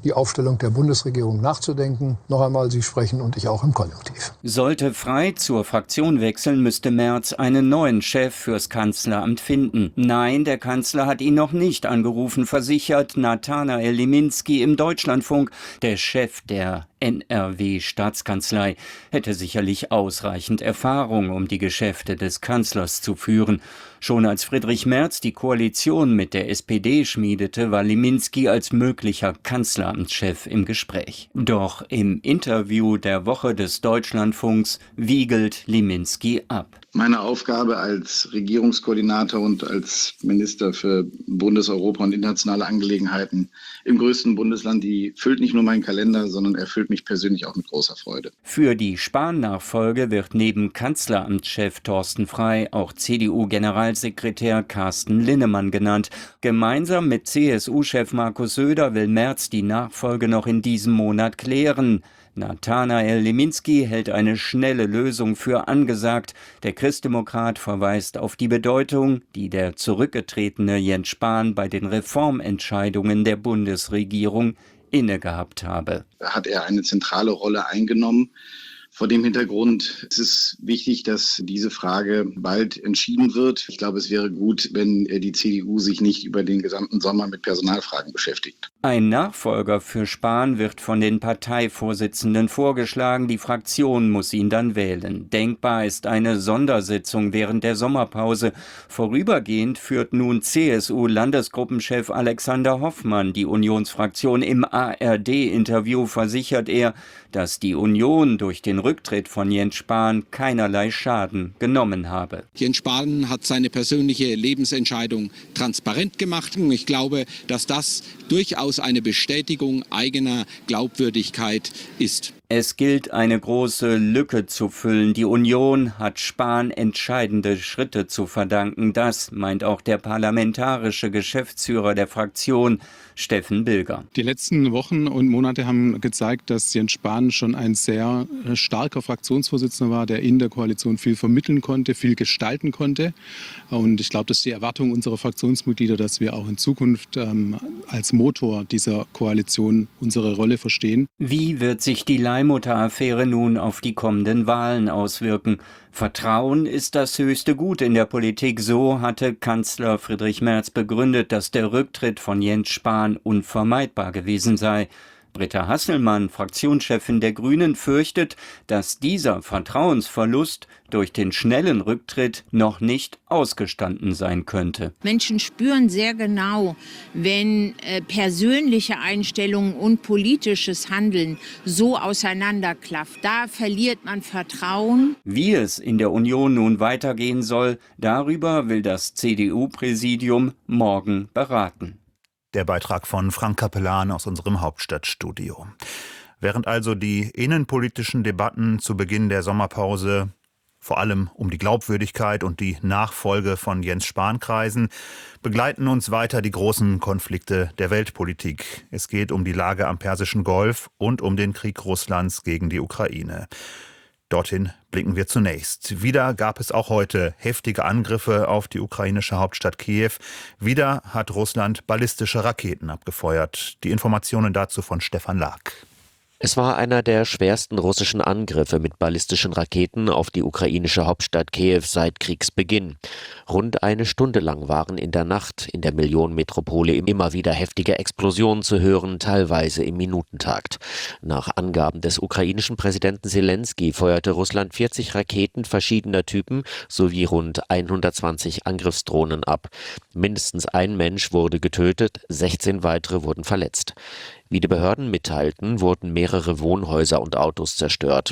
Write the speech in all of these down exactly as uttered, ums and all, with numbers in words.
die Aufstellung der Bundesregierung nachzudenken. Noch einmal, Sie sprechen und ich auch im Konjunktiv. Sollte Frei zur Fraktion wechseln, müsste Merz einen neuen Chef fürs Kanzleramt finden. Nein, der Kanzler hat ihn noch nicht angerufen, versichert Nathanael Liminski im Deutschlandfunk. Der Chef der N R W-Staatskanzlei hätte sicherlich ausreichend Erfahrung, um die Geschäfte des Kanzlers zu führen. Schon als Friedrich Merz die Koalition mit der S P D schmiedete, war Liminski als möglicher Kanzleramtschef im Gespräch. Doch im Interview der Woche des Deutschlandfunks wiegelt Liminski ab. Meine Aufgabe als Regierungskoordinator und als Minister für Bundes-, Europa- und internationale Angelegenheiten im größten Bundesland, die füllt nicht nur meinen Kalender, sondern erfüllt mich persönlich auch mit großer Freude. Für die Spahn-Nachfolge wird neben Kanzleramtschef Thorsten Frey auch C D U-Generalsekretär Carsten Linnemann genannt. Gemeinsam mit C S U-Chef Markus Söder will Merz die Nachfolge noch in diesem Monat klären. Nathanael Liminski hält eine schnelle Lösung für angesagt. Der Christdemokrat verweist auf die Bedeutung, die der zurückgetretene Jens Spahn bei den Reformentscheidungen der Bundesregierung innegehabt habe. Hat er eine zentrale Rolle eingenommen. Vor dem Hintergrund ist es wichtig, dass diese Frage bald entschieden wird. Ich glaube, es wäre gut, wenn die C D U sich nicht über den gesamten Sommer mit Personalfragen beschäftigt. Ein Nachfolger für Spahn wird von den Parteivorsitzenden vorgeschlagen. Die Fraktion muss ihn dann wählen. Denkbar ist eine Sondersitzung während der Sommerpause. Vorübergehend führt nun C S U-Landesgruppenchef Alexander Hoffmann die Unionsfraktion. Im A R D-Interview versichert er, dass die Union durch den Rücktritt von Jens Spahn keinerlei Schaden genommen habe. Jens Spahn hat seine persönliche Lebensentscheidung transparent gemacht. Ich glaube, dass das durchaus eine Bestätigung eigener Glaubwürdigkeit ist. Es gilt, eine große Lücke zu füllen. Die Union hat Spahn entscheidende Schritte zu verdanken. Das meint auch der parlamentarische Geschäftsführer der Fraktion, Steffen Bilger. Die letzten Wochen und Monate haben gezeigt, dass Jens Spahn schon ein sehr starker Fraktionsvorsitzender war, der in der Koalition viel vermitteln konnte, viel gestalten konnte. Und ich glaube, das ist die Erwartung unserer Fraktionsmitglieder, dass wir auch in Zukunft ähm, als Motor dieser Koalition unsere Rolle verstehen. Wie wird sich die Leihmutter-Affäre nun auf die kommenden Wahlen auswirken? Vertrauen ist das höchste Gut in der Politik. So hatte Kanzler Friedrich Merz begründet, dass der Rücktritt von Jens Spahn unvermeidbar gewesen sei. Britta Hasselmann, Fraktionschefin der Grünen, fürchtet, dass dieser Vertrauensverlust durch den schnellen Rücktritt noch nicht ausgestanden sein könnte. Menschen spüren sehr genau, wenn äh, persönliche Einstellungen und politisches Handeln so auseinanderklafft. Da verliert man Vertrauen. Wie es in der Union nun weitergehen soll, darüber will das C D U-Präsidium morgen beraten. Der Beitrag von Frank Capellan aus unserem Hauptstadtstudio. Während also die innenpolitischen Debatten zu Beginn der Sommerpause vor allem um die Glaubwürdigkeit und die Nachfolge von Jens Spahn kreisen, begleiten uns weiter die großen Konflikte der Weltpolitik. Es geht um die Lage am Persischen Golf und um den Krieg Russlands gegen die Ukraine. Dorthin blicken wir zunächst. Wieder gab es auch heute heftige Angriffe auf die ukrainische Hauptstadt Kiew. Wieder hat Russland ballistische Raketen abgefeuert. Die Informationen dazu von Stefan Lag. Es war einer der schwersten russischen Angriffe mit ballistischen Raketen auf die ukrainische Hauptstadt Kiew seit Kriegsbeginn. Rund eine Stunde lang waren in der Nacht in der Millionenmetropole immer wieder heftige Explosionen zu hören, teilweise im Minutentakt. Nach Angaben des ukrainischen Präsidenten Selenskyj feuerte Russland vierzig Raketen verschiedener Typen sowie rund hundertzwanzig Angriffsdrohnen ab. Mindestens ein Mensch wurde getötet, sechzehn weitere wurden verletzt. Wie die Behörden mitteilten, wurden mehrere Wohnhäuser und Autos zerstört.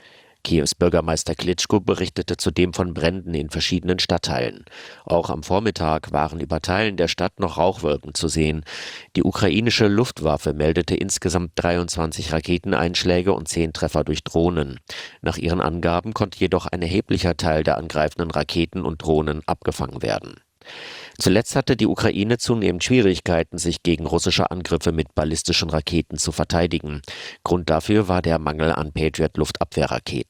Kiews Bürgermeister Klitschko berichtete zudem von Bränden in verschiedenen Stadtteilen. Auch am Vormittag waren über Teilen der Stadt noch Rauchwolken zu sehen. Die ukrainische Luftwaffe meldete insgesamt dreiundzwanzig Raketeneinschläge und zehn Treffer durch Drohnen. Nach ihren Angaben konnte jedoch ein erheblicher Teil der angreifenden Raketen und Drohnen abgefangen werden. Zuletzt hatte die Ukraine zunehmend Schwierigkeiten, sich gegen russische Angriffe mit ballistischen Raketen zu verteidigen. Grund dafür war der Mangel an Patriot-Luftabwehrraketen.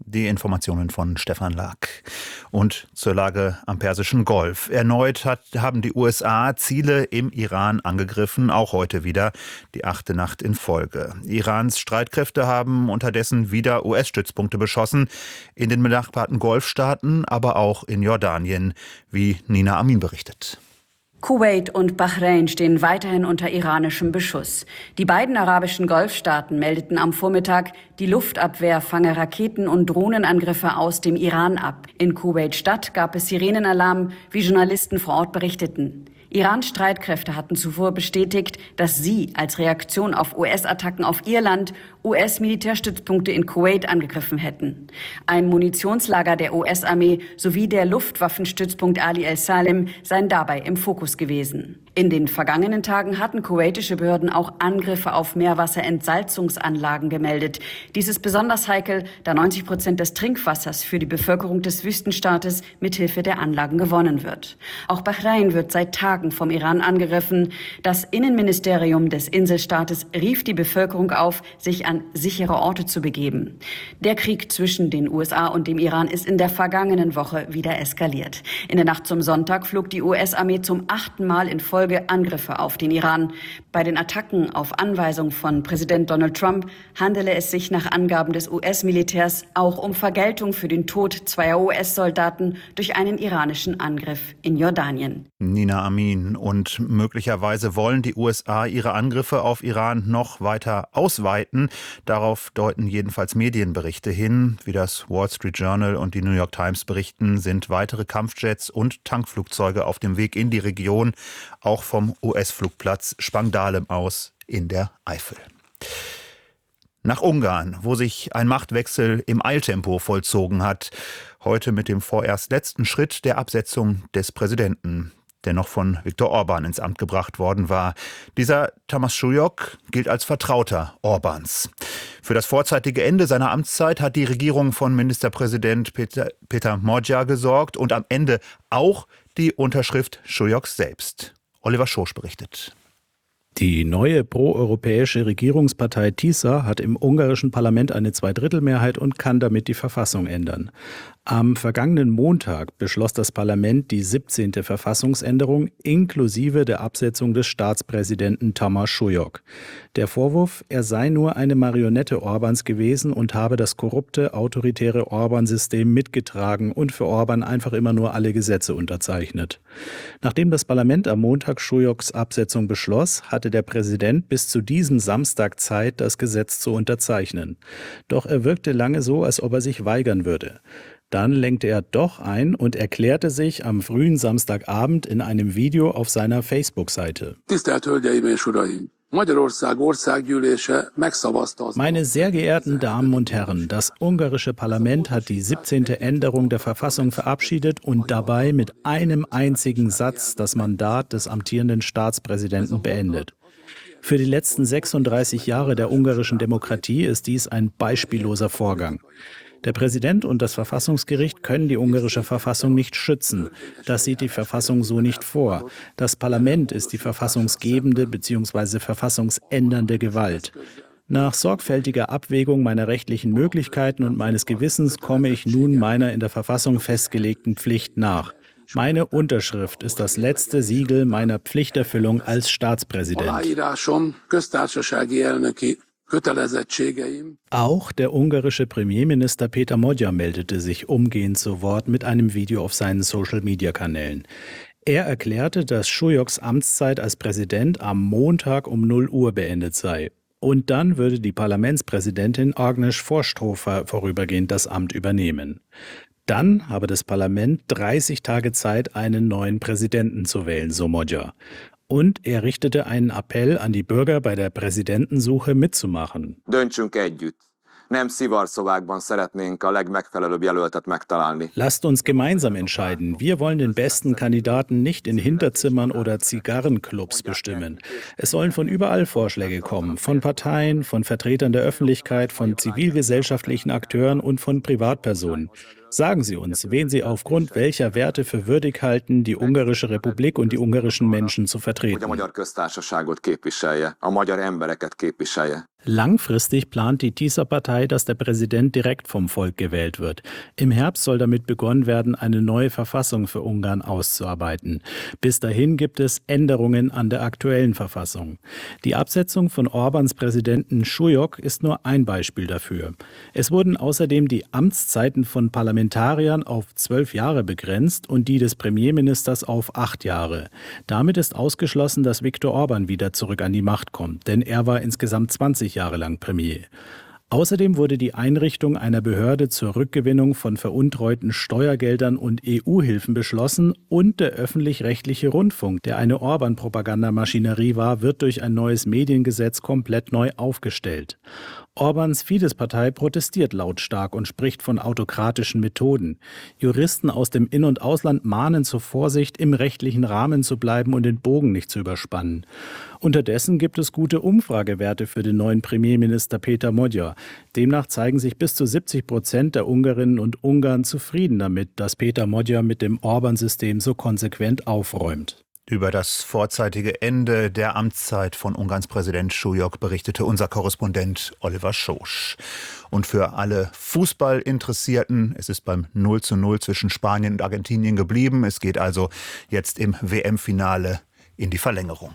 Die Informationen von Stefan Lack. Und zur Lage am Persischen Golf. Erneut hat, haben die U S A Ziele im Iran angegriffen, auch heute wieder, die achte Nacht in Folge. Irans Streitkräfte haben unterdessen wieder U S-Stützpunkte beschossen, in den benachbarten Golfstaaten, aber auch in Jordanien, wie Nina Amin berichtet. Kuwait und Bahrain stehen weiterhin unter iranischem Beschuss. Die beiden arabischen Golfstaaten meldeten am Vormittag, die Luftabwehr fange Raketen- und Drohnenangriffe aus dem Iran ab. In Kuwait-Stadt gab es Sirenenalarm, wie Journalisten vor Ort berichteten. Irans Streitkräfte hatten zuvor bestätigt, dass sie als Reaktion auf U S-Attacken auf ihr Land U S-Militärstützpunkte in Kuwait angegriffen hätten. Ein Munitionslager der U S-Armee sowie der Luftwaffenstützpunkt Ali el-Salem seien dabei im Fokus gewesen. In den vergangenen Tagen hatten kuwaitische Behörden auch Angriffe auf Meerwasserentsalzungsanlagen gemeldet. Dies ist besonders heikel, da neunzig Prozent des Trinkwassers für die Bevölkerung des Wüstenstaates mithilfe der Anlagen gewonnen wird. Auch Bahrain wird seit Tagen vom Iran angegriffen. Das Innenministerium des Inselstaates rief die Bevölkerung auf, sich an sichere Orte zu begeben. Der Krieg zwischen den U S A und dem Iran ist in der vergangenen Woche wieder eskaliert. In der Nacht zum Sonntag flog die U S-Armee zum achten Mal in Folge Angriffe auf den Iran. Bei den Attacken auf Anweisung von Präsident Donald Trump handele es sich nach Angaben des U S-Militärs auch um Vergeltung für den Tod zweier U S-Soldaten durch einen iranischen Angriff in Jordanien. Nina Amin. Und möglicherweise wollen die U S A ihre Angriffe auf Iran noch weiter ausweiten. Darauf deuten jedenfalls Medienberichte hin. Wie das Wall Street Journal und die New York Times berichten, sind weitere Kampfjets und Tankflugzeuge auf dem Weg in die Region, auch vom U S-Flugplatz Spangdahlem aus in der Eifel. Nach Ungarn, wo sich ein Machtwechsel im Eiltempo vollzogen hat. Heute mit dem vorerst letzten Schritt der Absetzung des Präsidenten, der noch von Viktor Orban ins Amt gebracht worden war. Dieser Tamás Súlyog gilt als Vertrauter Orbáns. Für das vorzeitige Ende seiner Amtszeit hat die Regierung von Ministerpräsident Peter, Peter Magyar gesorgt und am Ende auch die Unterschrift Súlyogs selbst. Oliver Schosch berichtet. Die neue proeuropäische Regierungspartei TISA hat im ungarischen Parlament eine Zweidrittelmehrheit und kann damit die Verfassung ändern. Am vergangenen Montag beschloss das Parlament die siebzehnte Verfassungsänderung inklusive der Absetzung des Staatspräsidenten Tamás Súlyog. Der Vorwurf, er sei nur eine Marionette Orbáns gewesen und habe das korrupte, autoritäre Orbán-System mitgetragen und für Orbán einfach immer nur alle Gesetze unterzeichnet. Nachdem das Parlament am Montag Súlyogs Absetzung beschloss, hatte der Präsident bis zu diesem Samstag Zeit, das Gesetz zu unterzeichnen. Doch er wirkte lange so, als ob er sich weigern würde. Dann lenkte er doch ein und erklärte sich am frühen Samstagabend in einem Video auf seiner Facebook-Seite. Meine sehr geehrten Damen und Herren, das ungarische Parlament hat die siebzehnte Änderung der Verfassung verabschiedet und dabei mit einem einzigen Satz das Mandat des amtierenden Staatspräsidenten beendet. Für die letzten sechsunddreißig Jahre der ungarischen Demokratie ist dies ein beispielloser Vorgang. Der Präsident und das Verfassungsgericht können die ungarische Verfassung nicht schützen. Das sieht die Verfassung so nicht vor. Das Parlament ist die verfassungsgebende bzw. verfassungsändernde Gewalt. Nach sorgfältiger Abwägung meiner rechtlichen Möglichkeiten und meines Gewissens komme ich nun meiner in der Verfassung festgelegten Pflicht nach. Meine Unterschrift ist das letzte Siegel meiner Pflichterfüllung als Staatspräsident. Auch der ungarische Premierminister Peter Magyar meldete sich umgehend zu Wort mit einem Video auf seinen Social-Media-Kanälen. Er erklärte, dass Súlyogs Amtszeit als Präsident am Montag um null Uhr beendet sei. Und dann würde die Parlamentspräsidentin Agnes Forstófa vorübergehend das Amt übernehmen. Dann habe das Parlament dreißig Tage Zeit, einen neuen Präsidenten zu wählen, so Magyar. Und er richtete einen Appell an die Bürger, bei der Präsidentensuche mitzumachen. Döntsünk együtt. Nem szivarszobákban szeretnénk a legmegfelelőbb jelöltet megtalálni. Lasst uns gemeinsam entscheiden. Wir wollen den besten Kandidaten nicht in Hinterzimmern oder Zigarrenclubs bestimmen. Es sollen von überall Vorschläge kommen, von Parteien, von Vertretern der Öffentlichkeit, von zivilgesellschaftlichen Akteuren und von Privatpersonen. Sagen Sie uns, wen Sie aufgrund welcher Werte für würdig halten, die Ungarische Republik und die ungarischen Menschen zu vertreten. Langfristig plant die TISA-Partei, dass der Präsident direkt vom Volk gewählt wird. Im Herbst soll damit begonnen werden, eine neue Verfassung für Ungarn auszuarbeiten. Bis dahin gibt es Änderungen an der aktuellen Verfassung. Die Absetzung von Orbáns Präsidenten Súlyog ist nur ein Beispiel dafür. Es wurden außerdem die Amtszeiten von Parlamentariern auf zwölf Jahre begrenzt und die des Premierministers auf acht Jahre. Damit ist ausgeschlossen, dass Viktor Orbán wieder zurück an die Macht kommt, denn er war insgesamt zwanzig Jahre lang Premier. Außerdem wurde die Einrichtung einer Behörde zur Rückgewinnung von veruntreuten Steuergeldern und E U-Hilfen beschlossen und der öffentlich-rechtliche Rundfunk, der eine Orbán-Propagandamaschinerie war, wird durch ein neues Mediengesetz komplett neu aufgestellt. Orbáns Fidesz-Partei protestiert lautstark und spricht von autokratischen Methoden. Juristen aus dem In- und Ausland mahnen zur Vorsicht, im rechtlichen Rahmen zu bleiben und den Bogen nicht zu überspannen. Unterdessen gibt es gute Umfragewerte für den neuen Premierminister Péter Magyar. Demnach zeigen sich bis zu siebzig Prozent der Ungarinnen und Ungarn zufrieden damit, dass Péter Magyar mit dem Orbán-System so konsequent aufräumt. Über das vorzeitige Ende der Amtszeit von Ungarns Präsident Súlyog berichtete unser Korrespondent Oliver Schosch. Und für alle Fußballinteressierten, es ist beim null zu null zwischen Spanien und Argentinien geblieben. Es geht also jetzt im W M-Finale in die Verlängerung.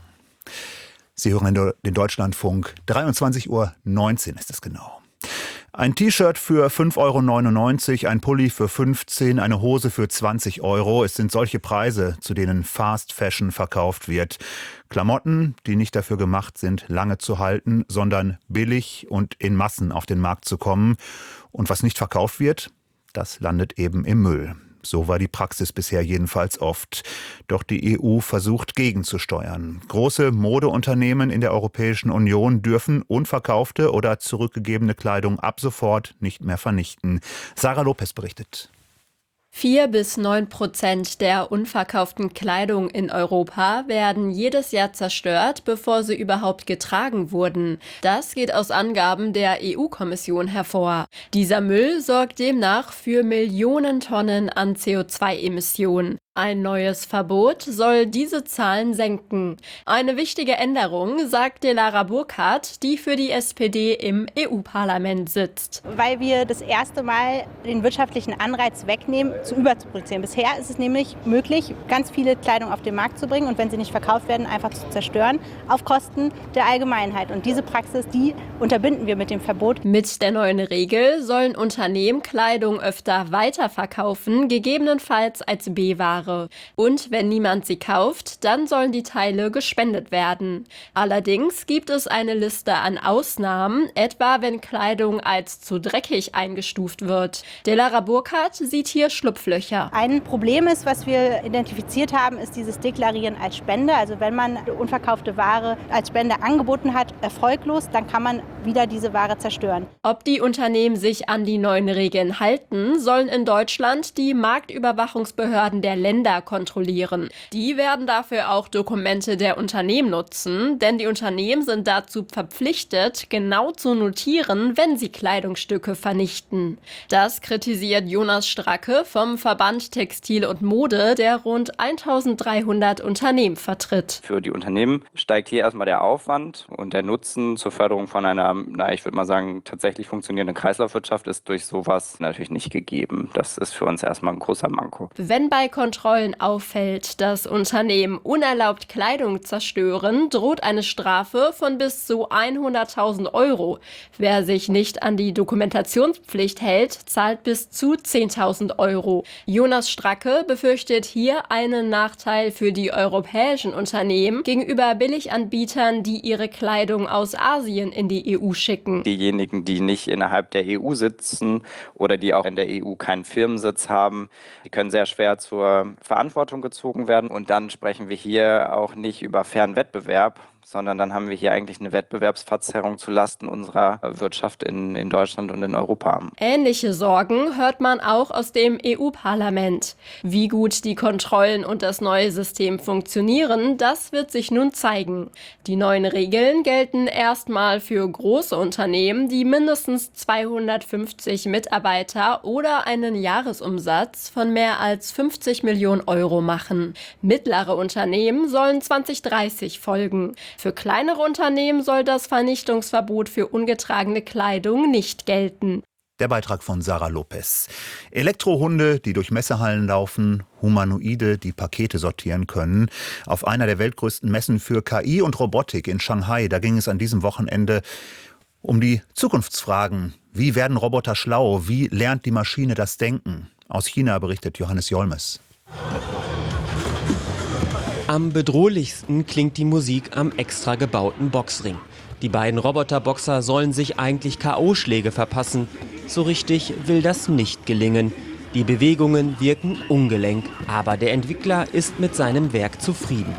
Sie hören den Deutschlandfunk. dreiundzwanzig Uhr neunzehn ist es genau. Ein T-Shirt für fünf Euro neunundneunzig, ein Pulli für fünfzehn, eine Hose für zwanzig Euro. Es sind solche Preise, zu denen Fast Fashion verkauft wird. Klamotten, die nicht dafür gemacht sind, lange zu halten, sondern billig und in Massen auf den Markt zu kommen. Und was nicht verkauft wird, das landet eben im Müll. So war die Praxis bisher jedenfalls oft. Doch die E U versucht gegenzusteuern. Große Modeunternehmen in der Europäischen Union dürfen unverkaufte oder zurückgegebene Kleidung ab sofort nicht mehr vernichten. Sarah Lopez berichtet. Vier bis neun Prozent der unverkauften Kleidung in Europa werden jedes Jahr zerstört, bevor sie überhaupt getragen wurden. Das geht aus Angaben der E U-Kommission hervor. Dieser Müll sorgt demnach für Millionen Tonnen an C O zwei Emissionen. Ein neues Verbot soll diese Zahlen senken. Eine wichtige Änderung, sagte Lara Burkhardt, die für die S P D im E U-Parlament sitzt. Weil wir das erste Mal den wirtschaftlichen Anreiz wegnehmen, zu überzuproduzieren. Bisher ist es nämlich möglich, ganz viele Kleidung auf den Markt zu bringen und wenn sie nicht verkauft werden, einfach zu zerstören, auf Kosten der Allgemeinheit. Und diese Praxis, die unterbinden wir mit dem Verbot. Mit der neuen Regel sollen Unternehmen Kleidung öfter weiterverkaufen, gegebenenfalls als B-Ware. Und wenn niemand sie kauft, dann sollen die Teile gespendet werden. Allerdings gibt es eine Liste an Ausnahmen, etwa wenn Kleidung als zu dreckig eingestuft wird. Delara Burkhardt sieht hier Schlupflöcher. Ein Problem ist, was wir identifiziert haben, ist dieses Deklarieren als Spende. Also wenn man unverkaufte Ware als Spende angeboten hat, erfolglos, dann kann man wieder diese Ware zerstören. Ob die Unternehmen sich an die neuen Regeln halten, sollen in Deutschland die Marktüberwachungsbehörden der Länder kontrollieren. Die werden dafür auch Dokumente der Unternehmen nutzen, denn die Unternehmen sind dazu verpflichtet, genau zu notieren, wenn sie Kleidungsstücke vernichten. Das kritisiert Jonas Stracke vom Verband Textil und Mode, der rund eintausenddreihundert Unternehmen vertritt. Für die Unternehmen steigt hier erstmal der Aufwand und der Nutzen zur Förderung von einer, na, ich würde mal sagen, tatsächlich funktionierenden Kreislaufwirtschaft ist durch sowas natürlich nicht gegeben. Das ist für uns erstmal ein großer Manko. Wenn bei Kontrollen auffällt, dass Unternehmen unerlaubt Kleidung zerstören, droht eine Strafe von bis zu hunderttausend Euro. Wer sich nicht an die Dokumentationspflicht hält, zahlt bis zu zehntausend Euro. Jonas Stracke befürchtet hier einen Nachteil für die europäischen Unternehmen gegenüber Billiganbietern, die ihre Kleidung aus Asien in die E U schicken. Diejenigen, die nicht innerhalb der E U sitzen oder die auch in der E U keinen Firmensitz haben, die können sehr schwer zur Verantwortung gezogen werden. Und dann sprechen wir hier auch nicht über fairen Wettbewerb, sondern dann haben wir hier eigentlich eine Wettbewerbsverzerrung zulasten unserer Wirtschaft in, in Deutschland und in Europa. Ähnliche Sorgen hört man auch aus dem E U-Parlament. Wie gut die Kontrollen und das neue System funktionieren, das wird sich nun zeigen. Die neuen Regeln gelten erstmal für große Unternehmen, die mindestens zweihundertfünfzig Mitarbeiter oder einen Jahresumsatz von mehr als fünfzig Millionen Euro machen. Mittlere Unternehmen sollen zwanzig dreißig folgen. Für kleinere Unternehmen soll das Vernichtungsverbot für ungetragene Kleidung nicht gelten. Der Beitrag von Sarah Lopez. Elektrohunde, die durch Messehallen laufen, Humanoide, die Pakete sortieren können. Auf einer der weltgrößten Messen für K I und Robotik in Shanghai, da ging es an diesem Wochenende um die Zukunftsfragen. Wie werden Roboter schlau? Wie lernt die Maschine das Denken? Aus China berichtet Johannes Jolmes. Am bedrohlichsten klingt die Musik am extra gebauten Boxring. Die beiden Roboterboxer sollen sich eigentlich K O-Schläge verpassen. So richtig will das nicht gelingen. Die Bewegungen wirken ungelenk, aber der Entwickler ist mit seinem Werk zufrieden.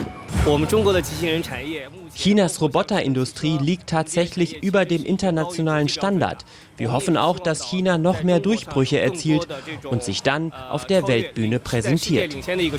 Chinas Roboterindustrie liegt tatsächlich über dem internationalen Standard. Wir hoffen auch, dass China noch mehr Durchbrüche erzielt und sich dann auf der Weltbühne präsentiert.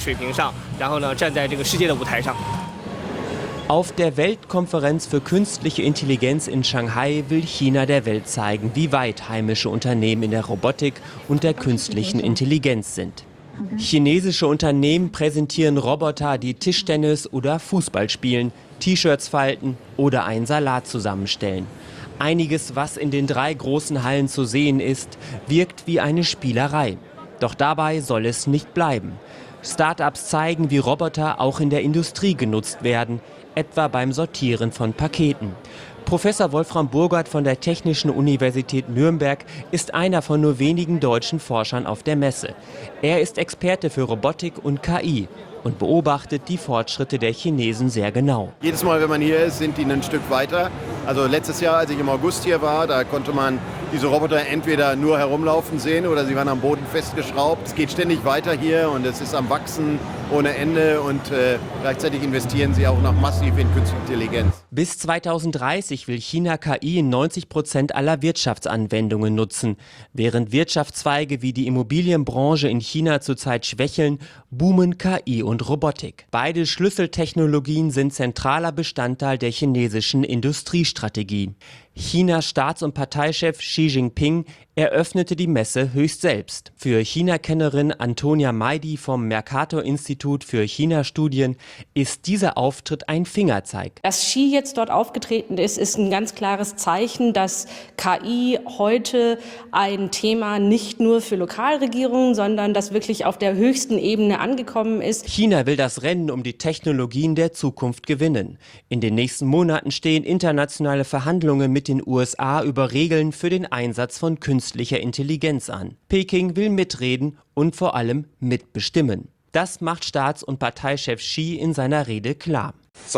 Auf der Weltkonferenz für künstliche Intelligenz in Shanghai will China der Welt zeigen, wie weit heimische Unternehmen in der Robotik und der künstlichen Intelligenz sind. Chinesische Unternehmen präsentieren Roboter, die Tischtennis oder Fußball spielen, T-Shirts falten oder einen Salat zusammenstellen. Einiges, was in den drei großen Hallen zu sehen ist, wirkt wie eine Spielerei. Doch dabei soll es nicht bleiben. Start-ups zeigen, wie Roboter auch in der Industrie genutzt werden, etwa beim Sortieren von Paketen. Professor Wolfram Burgert von der Technischen Universität Nürnberg ist einer von nur wenigen deutschen Forschern auf der Messe. Er ist Experte für Robotik und K I und beobachtet die Fortschritte der Chinesen sehr genau. Jedes Mal, wenn man hier ist, sind die ein Stück weiter. Also letztes Jahr, als ich im August hier war, da konnte man diese Roboter entweder nur herumlaufen sehen oder sie waren am Boden festgeschraubt. Es geht ständig weiter hier und es ist am Wachsen ohne Ende und äh, gleichzeitig investieren sie auch noch massiv in künstliche Intelligenz. Bis zweitausenddreißig will China K I in neunzig Prozent aller Wirtschaftsanwendungen nutzen. Während Wirtschaftszweige wie die Immobilienbranche in China zurzeit schwächeln, boomen K I und Robotik. Beide Schlüsseltechnologien sind zentraler Bestandteil der chinesischen Industriestrategie. Chinas Staats- und Parteichef Xi Jinping eröffnete die Messe höchst selbst. Für China-Kennerin Antonia Meidi vom Mercator-Institut für China-Studien ist dieser Auftritt ein Fingerzeig. Dass Xi jetzt dort aufgetreten ist, ist ein ganz klares Zeichen, dass K I heute ein Thema nicht nur für Lokalregierungen, sondern das wirklich auf der höchsten Ebene angekommen ist. China will das Rennen um die Technologien der Zukunft gewinnen. In den nächsten Monaten stehen internationale Verhandlungen mit den U S A über Regeln für den Einsatz von künstlicher Intelligenz an. Peking will mitreden und vor allem mitbestimmen. Das macht Staats- und Parteichef Xi in seiner Rede klar.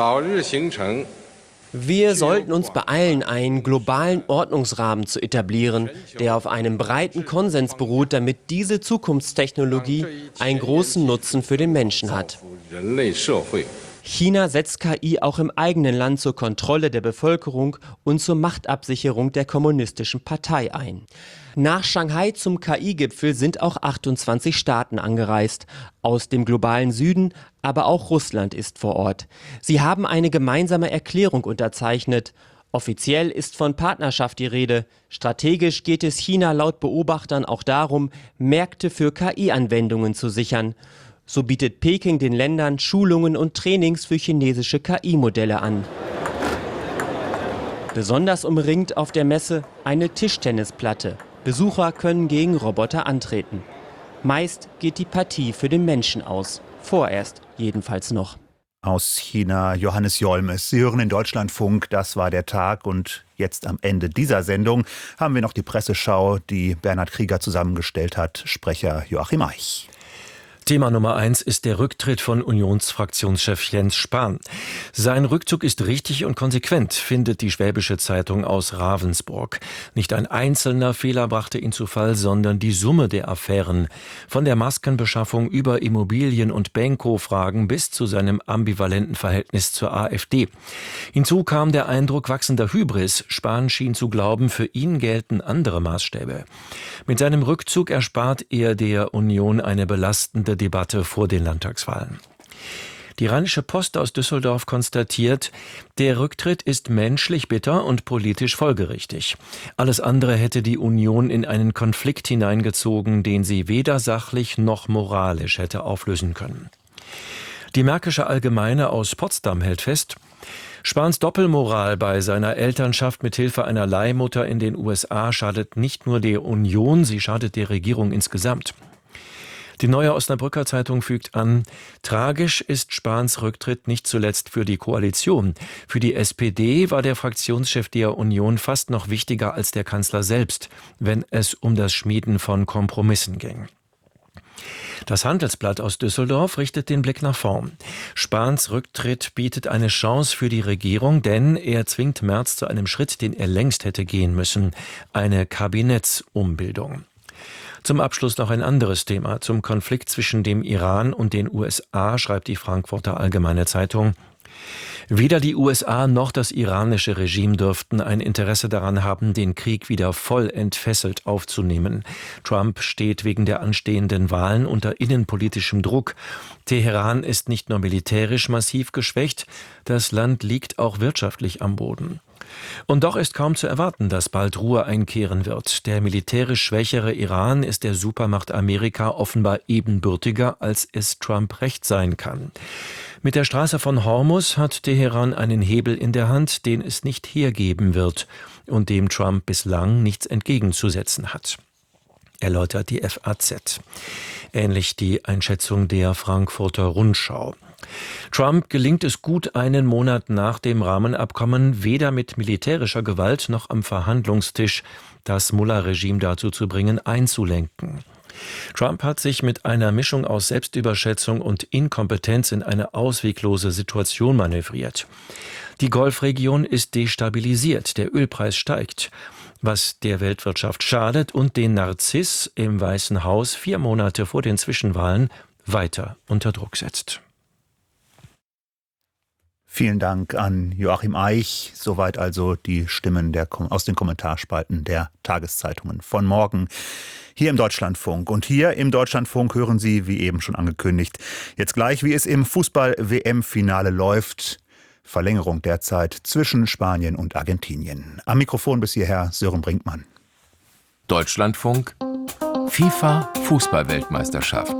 Wir sollten uns beeilen, einen globalen Ordnungsrahmen zu etablieren, der auf einem breiten Konsens beruht, damit diese Zukunftstechnologie einen großen Nutzen für den Menschen hat. China setzt K I auch im eigenen Land zur Kontrolle der Bevölkerung und zur Machtabsicherung der Kommunistischen Partei ein. Nach Shanghai zum K I-Gipfel sind auch achtundzwanzig Staaten angereist. Aus dem globalen Süden, aber auch Russland ist vor Ort. Sie haben eine gemeinsame Erklärung unterzeichnet. Offiziell ist von Partnerschaft die Rede. Strategisch geht es China laut Beobachtern auch darum, Märkte für K I-Anwendungen zu sichern. So bietet Peking den Ländern Schulungen und Trainings für chinesische K I-Modelle an. Besonders umringt auf der Messe eine Tischtennisplatte. Besucher können gegen Roboter antreten. Meist geht die Partie für den Menschen aus. Vorerst jedenfalls noch. Aus China Johannes Jolmes. Sie hören in Deutschlandfunk, das war der Tag. Und jetzt am Ende dieser Sendung haben wir noch die Presseschau, die Bernhard Krieger zusammengestellt hat. Sprecher Joachim Eich. Thema Nummer eins ist der Rücktritt von Unionsfraktionschef Jens Spahn. Sein Rückzug ist richtig und konsequent, findet die Schwäbische Zeitung aus Ravensburg. Nicht ein einzelner Fehler brachte ihn zu Fall, sondern die Summe der Affären. Von der Maskenbeschaffung über Immobilien- und Benko-Fragen bis zu seinem ambivalenten Verhältnis zur AfD. Hinzu kam der Eindruck wachsender Hybris. Spahn schien zu glauben, für ihn gelten andere Maßstäbe. Mit seinem Rückzug erspart er der Union eine belastende Debatte vor den Landtagswahlen. Die Rheinische Post aus Düsseldorf konstatiert, der Rücktritt ist menschlich bitter und politisch folgerichtig. Alles andere hätte die Union in einen Konflikt hineingezogen, den sie weder sachlich noch moralisch hätte auflösen können. Die Märkische Allgemeine aus Potsdam hält fest, Spahns Doppelmoral bei seiner Elternschaft mit Hilfe einer Leihmutter in den U S A schadet nicht nur der Union, sie schadet der Regierung insgesamt. Die Neue Osnabrücker Zeitung fügt an, tragisch ist Spahns Rücktritt nicht zuletzt für die Koalition. Für die S P D war der Fraktionschef der Union fast noch wichtiger als der Kanzler selbst, wenn es um das Schmieden von Kompromissen ging. Das Handelsblatt aus Düsseldorf richtet den Blick nach vorn. Spahns Rücktritt bietet eine Chance für die Regierung, denn er zwingt Merz zu einem Schritt, den er längst hätte gehen müssen, eine Kabinettsumbildung. Zum Abschluss noch ein anderes Thema. Zum Konflikt zwischen dem Iran und den U S A schreibt die Frankfurter Allgemeine Zeitung, weder die U S A noch das iranische Regime dürften ein Interesse daran haben, den Krieg wieder voll entfesselt aufzunehmen. Trump steht wegen der anstehenden Wahlen unter innenpolitischem Druck. Teheran ist nicht nur militärisch massiv geschwächt, das Land liegt auch wirtschaftlich am Boden. Und doch ist kaum zu erwarten, dass bald Ruhe einkehren wird. Der militärisch schwächere Iran ist der Supermacht Amerika offenbar ebenbürtiger, als es Trump recht sein kann. Mit der Straße von Hormuz hat Teheran einen Hebel in der Hand, den es nicht hergeben wird und dem Trump bislang nichts entgegenzusetzen hat, erläutert die F A Z. Ähnlich die Einschätzung der Frankfurter Rundschau. Trump gelingt es gut einen Monat nach dem Rahmenabkommen weder mit militärischer Gewalt noch am Verhandlungstisch das Mullah-Regime dazu zu bringen, einzulenken. Trump hat sich mit einer Mischung aus Selbstüberschätzung und Inkompetenz in eine ausweglose Situation manövriert. Die Golfregion ist destabilisiert, der Ölpreis steigt, was der Weltwirtschaft schadet und den Narziss im Weißen Haus vier Monate vor den Zwischenwahlen weiter unter Druck setzt. Vielen Dank an Joachim Eich. Soweit also die Stimmen der, aus den Kommentarspalten der Tageszeitungen von morgen hier im Deutschlandfunk. Und hier im Deutschlandfunk hören Sie, wie eben schon angekündigt, jetzt gleich, wie es im Fußball-W M-Finale läuft. Verlängerung derzeit zwischen Spanien und Argentinien. Am Mikrofon bis hierher Sören Brinkmann. Deutschlandfunk FIFA Fußball-Weltmeisterschaft.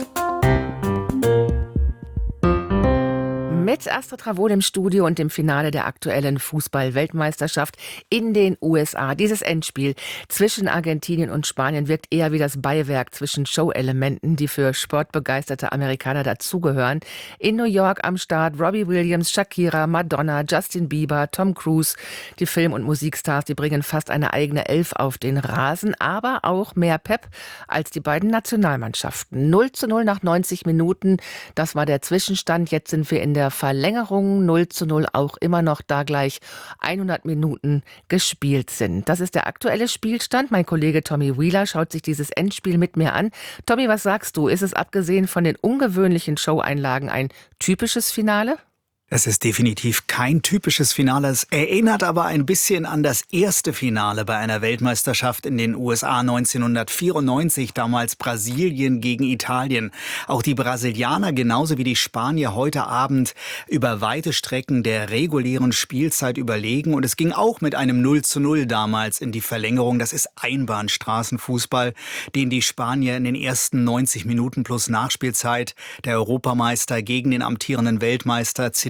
Mit Astrid Travol im Studio und dem Finale der aktuellen Fußball-Weltmeisterschaft in den U S A. Dieses Endspiel zwischen Argentinien und Spanien wirkt eher wie das Beiwerk zwischen Show-Elementen, die für sportbegeisterte Amerikaner dazugehören. In New York am Start Robbie Williams, Shakira, Madonna, Justin Bieber, Tom Cruise. Die Film- und Musikstars, die bringen fast eine eigene Elf auf den Rasen, aber auch mehr Pep als die beiden Nationalmannschaften. null zu null nach neunzig Minuten, das war der Zwischenstand. Jetzt sind wir in der Verlängerung, null zu null, auch immer noch da gleich hundert Minuten gespielt sind. Das ist der aktuelle Spielstand. Mein Kollege Tommy Wheeler schaut sich dieses Endspiel mit mir an. Tommy, was sagst du? Ist es abgesehen von den ungewöhnlichen Showeinlagen ein typisches Finale? Es ist definitiv kein typisches Finale. Es erinnert aber ein bisschen an das erste Finale bei einer Weltmeisterschaft in den U S A neunzehnhundertvierundneunzig, damals Brasilien gegen Italien. Auch die Brasilianer genauso wie die Spanier heute Abend über weite Strecken der regulären Spielzeit überlegen. Und es ging auch mit einem null zu null damals in die Verlängerung. Das ist Einbahnstraßenfußball, den die Spanier in den ersten neunzig Minuten plus Nachspielzeit der Europameister gegen den amtierenden Weltmeister zelebrieren.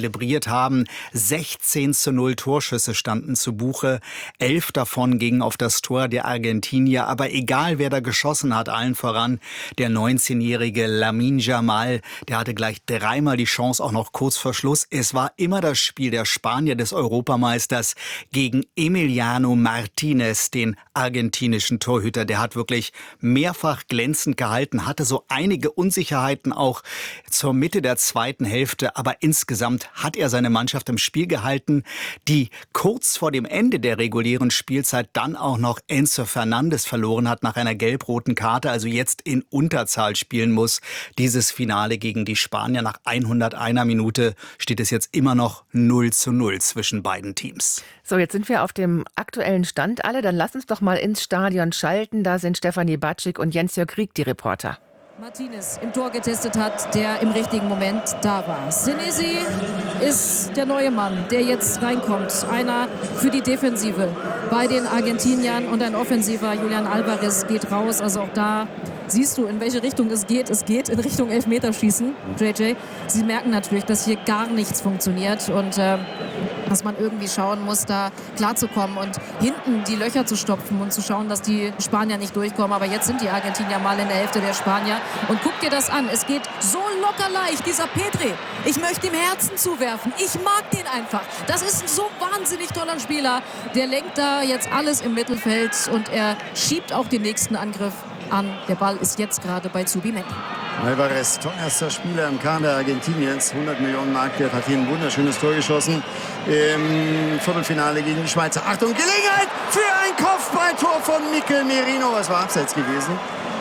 zelebriert haben. sechzehn zu null Torschüsse standen zu Buche. Elf davon gingen auf das Tor der Argentinier. Aber egal, wer da geschossen hat, allen voran der neunzehnjährige Lamine Yamal, der hatte gleich dreimal die Chance, auch noch kurz vor Schluss. Es war immer das Spiel der Spanier, des Europameisters, gegen Emiliano Martinez, den argentinischen Torhüter. Der hat wirklich mehrfach glänzend gehalten, hatte so einige Unsicherheiten auch zur Mitte der zweiten Hälfte, aber insgesamt hat er seine Mannschaft im Spiel gehalten, die kurz vor dem Ende der regulären Spielzeit dann auch noch Enzo Fernandes verloren hat nach einer gelb-roten Karte, also jetzt in Unterzahl spielen muss. Dieses Finale gegen die Spanier nach hunderteiner Minute steht es jetzt immer noch null zu null zwischen beiden Teams. So, jetzt sind wir auf dem aktuellen Stand alle. Dann lass uns doch mal ins Stadion schalten. Da sind Stefanie Batschik und Jens-Jörg Rieck, die Reporter. Martinez im Tor getestet hat, der im richtigen Moment da war. Senesi ist der neue Mann, der jetzt reinkommt. Einer für die Defensive bei den Argentiniern und ein Offensiver, Julian Alvarez, geht raus. Also auch da siehst du, in welche Richtung es geht. Es geht in Richtung Elfmeterschießen, J J. Sie merken natürlich, dass hier gar nichts funktioniert und äh, dass man irgendwie schauen muss, da klarzukommen und hinten die Löcher zu stopfen und zu schauen, dass die Spanier nicht durchkommen. Aber jetzt sind die Argentinier mal in der Hälfte der Spanier. Und guck dir das an. Es geht so locker leicht. Dieser Pedri, ich möchte ihm Herzen zuwerfen. Ich mag den einfach. Das ist ein so wahnsinnig toller Spieler. Der lenkt da jetzt alles im Mittelfeld und er schiebt auch den nächsten Angriff an. Der Ball ist jetzt gerade bei Zubimendi. Alvarez, teuerster Spieler im Kader Argentiniens, hundert Millionen Mark wert, hat hier ein wunderschönes Tor geschossen im Viertelfinale gegen die Schweizer. Achtung, Gelegenheit für ein Kopfballtor von Mikel Merino. Was war abseits gewesen?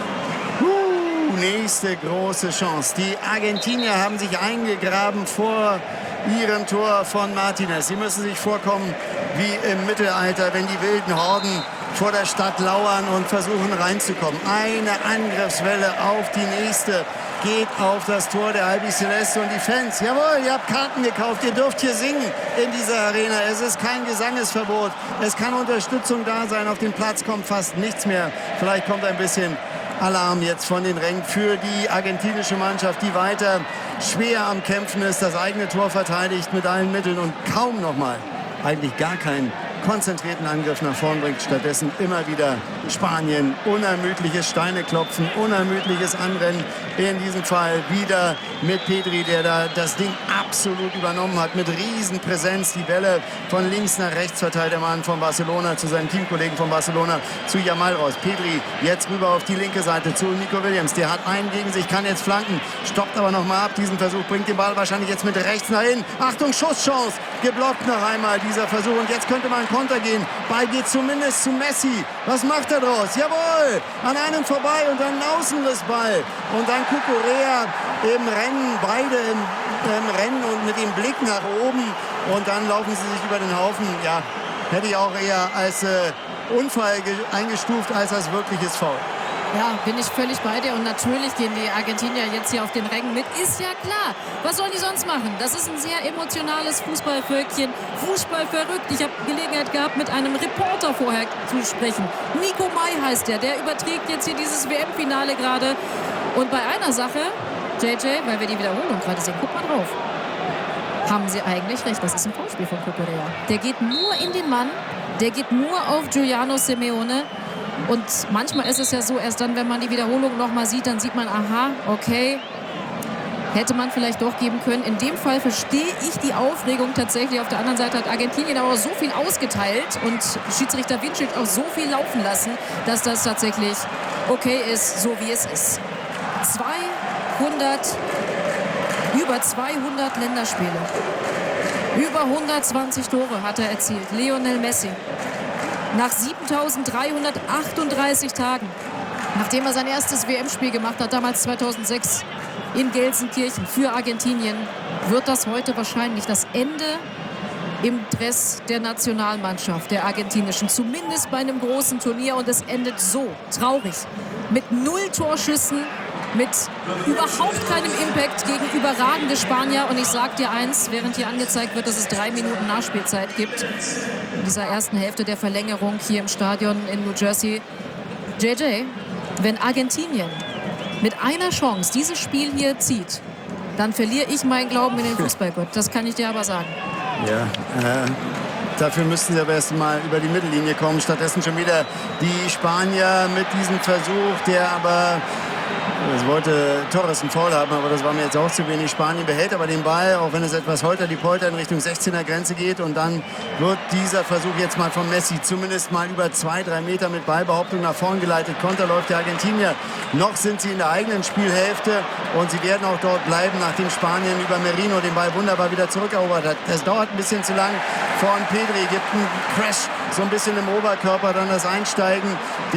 Uh, nächste große Chance. Die Argentinier haben sich eingegraben vor ihrem Tor von Martinez. Sie müssen sich vorkommen wie im Mittelalter, wenn die wilden Horden vor der Stadt lauern und versuchen reinzukommen. Eine Angriffswelle auf die nächste geht auf das Tor der Albiceleste und die Fans. Jawohl, ihr habt Karten gekauft, ihr dürft hier singen in dieser Arena. Es ist kein Gesangesverbot, es kann Unterstützung da sein. Auf dem Platz kommt fast nichts mehr. Vielleicht kommt ein bisschen Alarm jetzt von den Rängen für die argentinische Mannschaft, die weiter schwer am Kämpfen ist, das eigene Tor verteidigt mit allen Mitteln und kaum noch mal, eigentlich gar keinen konzentrierten Angriff nach vorn bringt. Stattdessen immer wieder Spanien. Unermüdliches Steineklopfen, unermüdliches Anrennen. In diesem Fall wieder mit Pedri, der da das Ding absolut übernommen hat. Mit Riesenpräsenz die Bälle von links nach rechts verteilt der Mann von Barcelona zu seinem Teamkollegen von Barcelona, zu Yamal raus. Pedri jetzt rüber auf die linke Seite zu Nico Williams. Der hat einen gegen sich, kann jetzt flanken, stoppt aber noch mal ab. Diesen Versuch bringt den Ball wahrscheinlich jetzt mit rechts nach innen. Achtung, Schusschance. Geblockt noch einmal dieser Versuch. Und jetzt könnte man Konter gehen. Ball geht zumindest zu Messi. Was macht er draus? Jawohl! An einem vorbei und dann ein Außenrissball. Und dann Cucurella im Rennen, beide im, im Rennen und mit dem Blick nach oben. Und dann laufen sie sich über den Haufen. Ja, hätte ich auch eher als äh, Unfall eingestuft, als als wirkliches Foul. Ja, bin ich völlig bei dir. Und natürlich gehen die Argentinier jetzt hier auf den Rängen mit. Ist ja klar. Was sollen die sonst machen? Das ist ein sehr emotionales Fußballvölkchen. Fußball verrückt. Ich habe Gelegenheit gehabt, mit einem Reporter vorher zu sprechen. Nico May heißt der. Der überträgt jetzt hier dieses W M-Finale gerade. Und bei einer Sache, J J, weil wir die Wiederholung gerade sehen, guck mal drauf. Haben sie eigentlich recht. Das ist ein Foulspiel von Cucurella. Der geht nur in den Mann. Der geht nur auf Giuliano Simeone. Und manchmal ist es ja so, erst dann, wenn man die Wiederholung noch mal sieht, dann sieht man, aha, okay, hätte man vielleicht doch geben können. In dem Fall verstehe ich die Aufregung tatsächlich. Auf der anderen Seite hat Argentinien aber so viel ausgeteilt und Schiedsrichter Windschild auch so viel laufen lassen, dass das tatsächlich okay ist, so wie es ist. zweihundert, über zweihundert Länderspiele. Über hundertzwanzig Tore hat er erzielt. Lionel Messi. Nach siebentausenddreihundertachtunddreißig Tagen, nachdem er sein erstes W M-Spiel gemacht hat, damals zweitausendsechs in Gelsenkirchen für Argentinien, wird das heute wahrscheinlich das Ende im Dress der Nationalmannschaft der argentinischen. Zumindest bei einem großen Turnier. Und es endet so traurig. Mit null Torschüssen, mit überhaupt keinem Impact gegen überragende Spanier. Und ich sag dir eins, während hier angezeigt wird, dass es drei Minuten Nachspielzeit gibt, in dieser ersten Hälfte der Verlängerung hier im Stadion in New Jersey. J J, wenn Argentinien mit einer Chance dieses Spiel hier zieht, dann verliere ich meinen Glauben in den Fußballgott. Das kann ich dir aber sagen. Ja, äh, dafür müssten sie aber erst mal über die Mittellinie kommen. Stattdessen schon wieder die Spanier mit diesem Versuch, der aber... Das wollte Torres einen Foul haben, aber das war mir jetzt auch zu wenig. Spanien behält aber den Ball, auch wenn es etwas holter die Polter in Richtung sechzehner Grenze geht. Und dann wird dieser Versuch jetzt mal von Messi zumindest mal über zwei, drei Meter mit Ballbehauptung nach vorn geleitet. Konter läuft der Argentinier. Noch sind sie in der eigenen Spielhälfte und sie werden auch dort bleiben, nachdem Spanien über Merino den Ball wunderbar wieder zurückerobert hat. Das dauert ein bisschen zu lang. Vorn Pedri gibt einen Crash, so ein bisschen im Oberkörper, dann das Einsteigen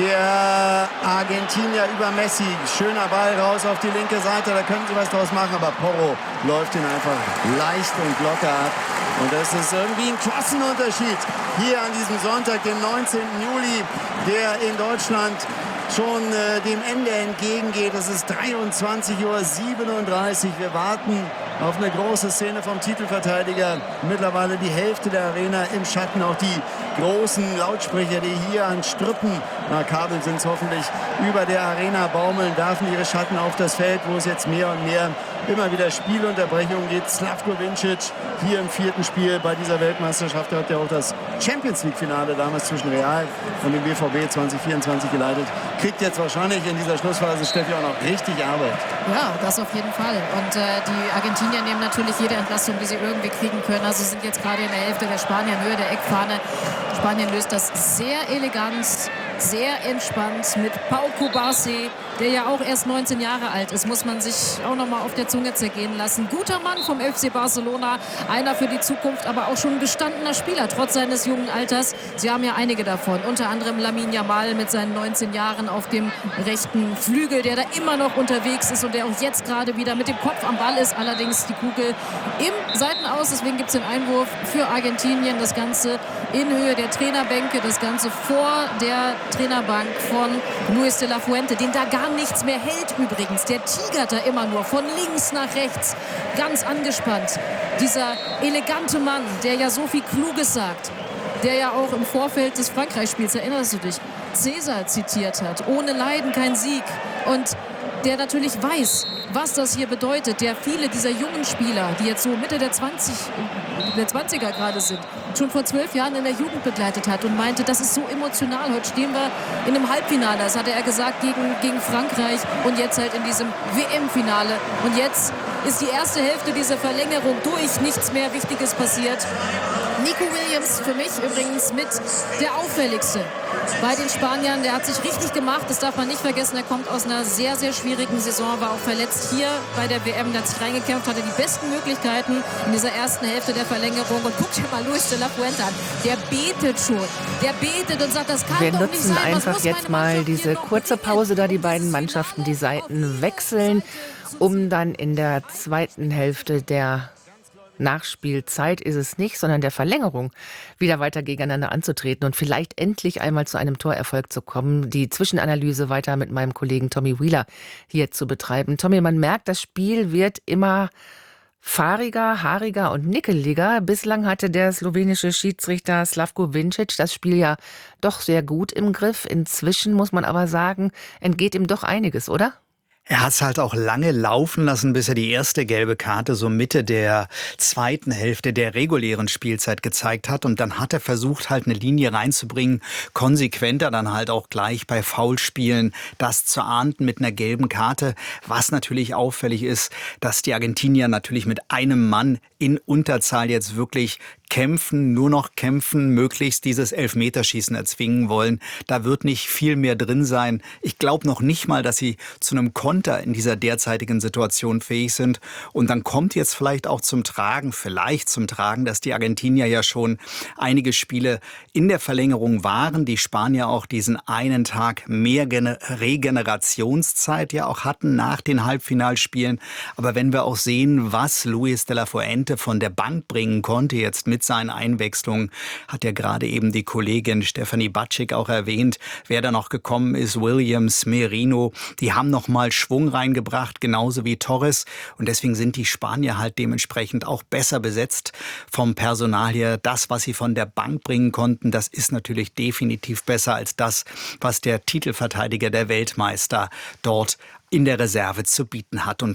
der Argentinier über Messi. Schöner Ball raus auf die linke Seite, da können sie was draus machen, aber Porro läuft ihn einfach leicht und locker ab. Und das ist irgendwie ein Klassenunterschied hier an diesem Sonntag, dem neunzehnten Juli, der in Deutschland schon äh, dem Ende entgegengeht. Es ist dreiundzwanzig Uhr siebenunddreißig. Wir warten auf eine große Szene vom Titelverteidiger. Mittlerweile die Hälfte der Arena im Schatten. Auch die großen Lautsprecher, die hier an Strippen, na Kabel sind es hoffentlich, über der Arena baumeln, werfen ihre Schatten auf das Feld, wo es jetzt mehr und mehr immer wieder Spielunterbrechungen gibt. Slavko Vincic hier im vierten Spiel bei dieser Weltmeisterschaft. Hat ja auch das Champions League-Finale damals zwischen Real und dem B V B zwanzig vierundzwanzig geleitet. Kriegt jetzt wahrscheinlich in dieser Schlussphase Steffi auch noch richtig Arbeit. Ja, das auf jeden Fall. Und äh, die Argentinier nehmen natürlich jede Entlastung, die sie irgendwie kriegen können. Also sind jetzt gerade in der Hälfte der Spanier in Höhe der Eckfahne. Spanien löst das sehr elegant, sehr entspannt mit Pau Cubarsí, der ja auch erst neunzehn Jahre alt ist, muss man sich auch noch mal auf der Zunge zergehen lassen. Guter Mann vom F C Barcelona, einer für die Zukunft, aber auch schon ein gestandener Spieler, trotz seines jungen Alters. Sie haben ja einige davon, unter anderem Lamine Yamal mit seinen neunzehn Jahren auf dem rechten Flügel, der da immer noch unterwegs ist und der auch jetzt gerade wieder mit dem Kopf am Ball ist. Allerdings die Kugel im Seitenaus, deswegen gibt es den Einwurf für Argentinien. Das Ganze in Höhe der Trainerbänke, das Ganze vor der Trainerbank von Luis de la Fuente, den da gar nichts mehr hält übrigens. Der tigert da immer nur von links nach rechts, ganz angespannt. Dieser elegante Mann, der ja so viel Kluges sagt, der ja auch im Vorfeld des Frankreich-Spiels, erinnerst du dich, Cäsar zitiert hat, ohne Leiden kein Sieg. Und der natürlich weiß, was das hier bedeutet, der viele dieser jungen Spieler, die jetzt so Mitte der zwanzig, der zwanziger gerade sind, schon vor zwölf Jahren in der Jugend begleitet hat und meinte, das ist so emotional. Heute stehen wir in einem Halbfinale, das hatte er gesagt, gegen, gegen Frankreich und jetzt halt in diesem W M-Finale. Und jetzt ist die erste Hälfte dieser Verlängerung durch, nichts mehr Wichtiges passiert. Nico Williams für mich übrigens mit der auffälligste bei den Spaniern. Der hat sich richtig gemacht, das darf man nicht vergessen. Er kommt aus einer sehr, sehr schwierigen Saison, war auch verletzt hier bei der W M. Der hat sich reingekämpft, hatte die besten Möglichkeiten in dieser ersten Hälfte der Verlängerung. Und guck dir mal Luis de la Fuente an. Der betet schon. Der betet und sagt, das kann Wir doch nicht sein. nutzen einfach jetzt mal diese kurze Pause, da die beiden Mannschaften die Seiten wechseln, um dann in der zweiten Hälfte der Nachspielzeit ist es nicht, sondern der Verlängerung wieder weiter gegeneinander anzutreten und vielleicht endlich einmal zu einem Torerfolg zu kommen. Die Zwischenanalyse weiter mit meinem Kollegen Tommy Wheeler hier zu betreiben. Tommy, man merkt, das Spiel wird immer fahriger, haariger und nickeliger. Bislang hatte der slowenische Schiedsrichter Slavko Vincic das Spiel ja doch sehr gut im Griff. Inzwischen muss man aber sagen, entgeht ihm doch einiges, oder? Er hat es halt auch lange laufen lassen, bis er die erste gelbe Karte so Mitte der zweiten Hälfte der regulären Spielzeit gezeigt hat. Und dann hat er versucht, halt eine Linie reinzubringen, konsequenter dann halt auch gleich bei Foulspielen das zu ahnden mit einer gelben Karte. Was natürlich auffällig ist, dass die Argentinier natürlich mit einem Mann in Unterzahl jetzt wirklich kämpfen, nur noch kämpfen, möglichst dieses Elfmeterschießen erzwingen wollen. Da wird nicht viel mehr drin sein. Ich glaube noch nicht mal, dass sie zu einem Konter in dieser derzeitigen Situation fähig sind. Und dann kommt jetzt vielleicht auch zum Tragen, vielleicht zum Tragen, dass die Argentinier ja schon einige Spiele in der Verlängerung waren. Die Spanier auch diesen einen Tag mehr Regenerationszeit ja auch hatten nach den Halbfinalspielen. Aber wenn wir auch sehen, was Luis de la Fuente von der Bank bringen konnte, jetzt mit seinen Einwechslungen, hat ja gerade eben die Kollegin Stefanie Batschik auch erwähnt, wer da noch gekommen ist, Williams, Merino, die haben noch mal Schwung reingebracht, genauso wie Torres. Und deswegen sind die Spanier halt dementsprechend auch besser besetzt vom Personal her. Das, was sie von der Bank bringen konnten, das ist natürlich definitiv besser als das, was der Titelverteidiger, der Weltmeister, dort in der Reserve zu bieten hat. Und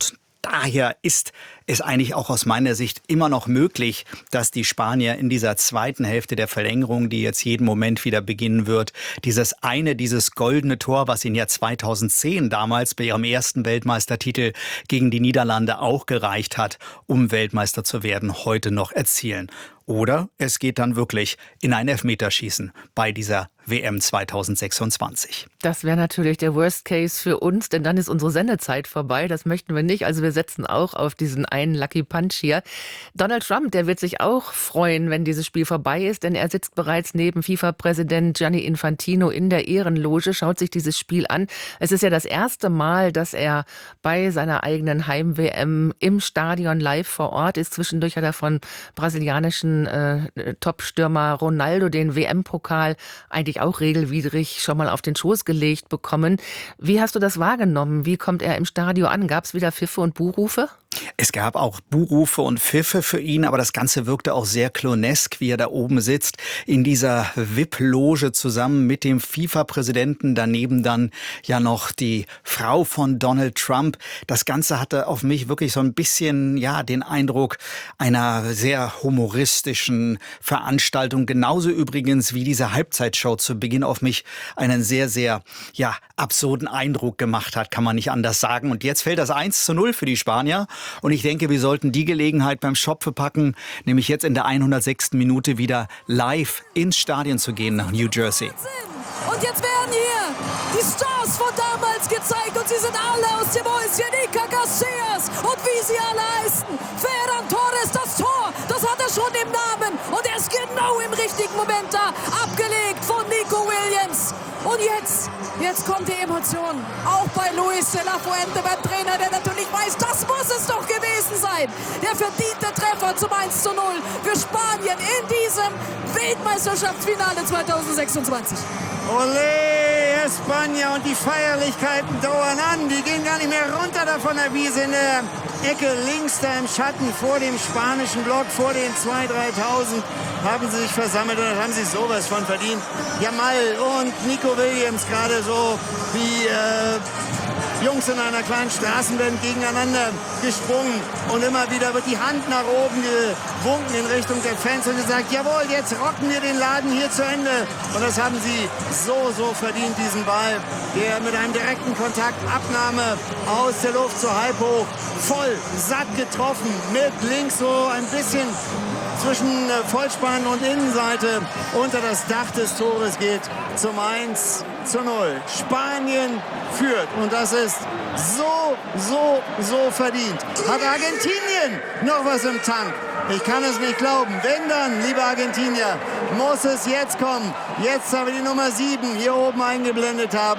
daher ist es eigentlich auch aus meiner Sicht immer noch möglich, dass die Spanier in dieser zweiten Hälfte der Verlängerung, die jetzt jeden Moment wieder beginnen wird, dieses eine, dieses goldene Tor, was ihnen ja zweitausendzehn damals bei ihrem ersten Weltmeistertitel gegen die Niederlande auch gereicht hat, um Weltmeister zu werden, heute noch erzielen. Oder es geht dann wirklich in ein Elfmeterschießen bei dieser W M zweitausendsechsundzwanzig. Das wäre natürlich der Worst Case für uns, denn dann ist unsere Sendezeit vorbei. Das möchten wir nicht. Also wir setzen auch auf diesen einen Lucky Punch hier. Donald Trump, der wird sich auch freuen, wenn dieses Spiel vorbei ist, denn er sitzt bereits neben FIFA-Präsident Gianni Infantino in der Ehrenloge, schaut sich dieses Spiel an. Es ist ja das erste Mal, dass er bei seiner eigenen Heim-W M im Stadion live vor Ort ist. Zwischendurch hat er von brasilianischen Äh, Top-Stürmer Ronaldo den W M-Pokal eigentlich auch regelwidrig schon mal auf den Schoß gelegt bekommen. Wie hast du das wahrgenommen? Wie kommt er im Stadion an? Gab es wieder Pfiffe und Buhrufe? Es gab auch Buhrufe und Pfiffe für ihn, aber das Ganze wirkte auch sehr clownesk, wie er da oben sitzt, in dieser V I P-Loge zusammen mit dem FIFA-Präsidenten. Daneben dann ja noch die Frau von Donald Trump. Das Ganze hatte auf mich wirklich so ein bisschen, ja, den Eindruck einer sehr humoristischen Veranstaltung. Genauso übrigens wie diese Halbzeitshow zu Beginn auf mich einen sehr, sehr, ja, absurden Eindruck gemacht hat, kann man nicht anders sagen. Und jetzt fällt das eins zu null für die Spanier. Und ich denke, wir sollten die Gelegenheit beim Schopfe packen, nämlich jetzt in der hundertsechsten Minute wieder live ins Stadion zu gehen nach New Jersey. Und jetzt werden hier die Stars von damals gezeigt und sie sind alle aus dem Häuschen. Iker Casillas und wie sie alle heißen. Ferran Torres, das Tor, das hat er schon im Namen. Und er ist genau im richtigen Moment da, abgelegt von Nico Williams. Und jetzt, jetzt kommt die Emotion. Auch bei Luis de la Fuente, beim Trainer, der natürlich weiß, das muss es doch gewesen sein. Der verdiente Treffer zum eins zu null für Spanien in diesem Weltmeisterschaftsfinale zweitausendsechsundzwanzig. Olé, España, und die Feierlichkeiten dauern an. Die gehen gar nicht mehr runter da von der Wiese in der Ecke links da im Schatten vor dem spanischen Block, vor den zweitausend, dreitausend haben sie sich versammelt und das haben sie sowas von verdient. Jamal und Nico Williams gerade so wie äh, Jungs in einer kleinen Straßenband gegeneinander gesprungen und immer wieder wird die Hand nach oben gewunken in Richtung der Fans und gesagt, jawohl, jetzt rocken wir den Laden hier zu Ende. Und das haben sie so, so verdient, diesen Ball, der mit einem direkten Kontakt, Abnahme aus der Luft so halb hoch, voll, satt getroffen, mit links so ein bisschen zwischen Vollspann und Innenseite unter das Dach des Tores geht zum eins zu null. Spanien führt und das ist so, so, so verdient. Hat Argentinien noch was im Tank? Ich kann es nicht glauben. Wenn dann, liebe Argentinier, muss es jetzt kommen. Jetzt haben wir die Nummer sieben hier oben eingeblendet haben.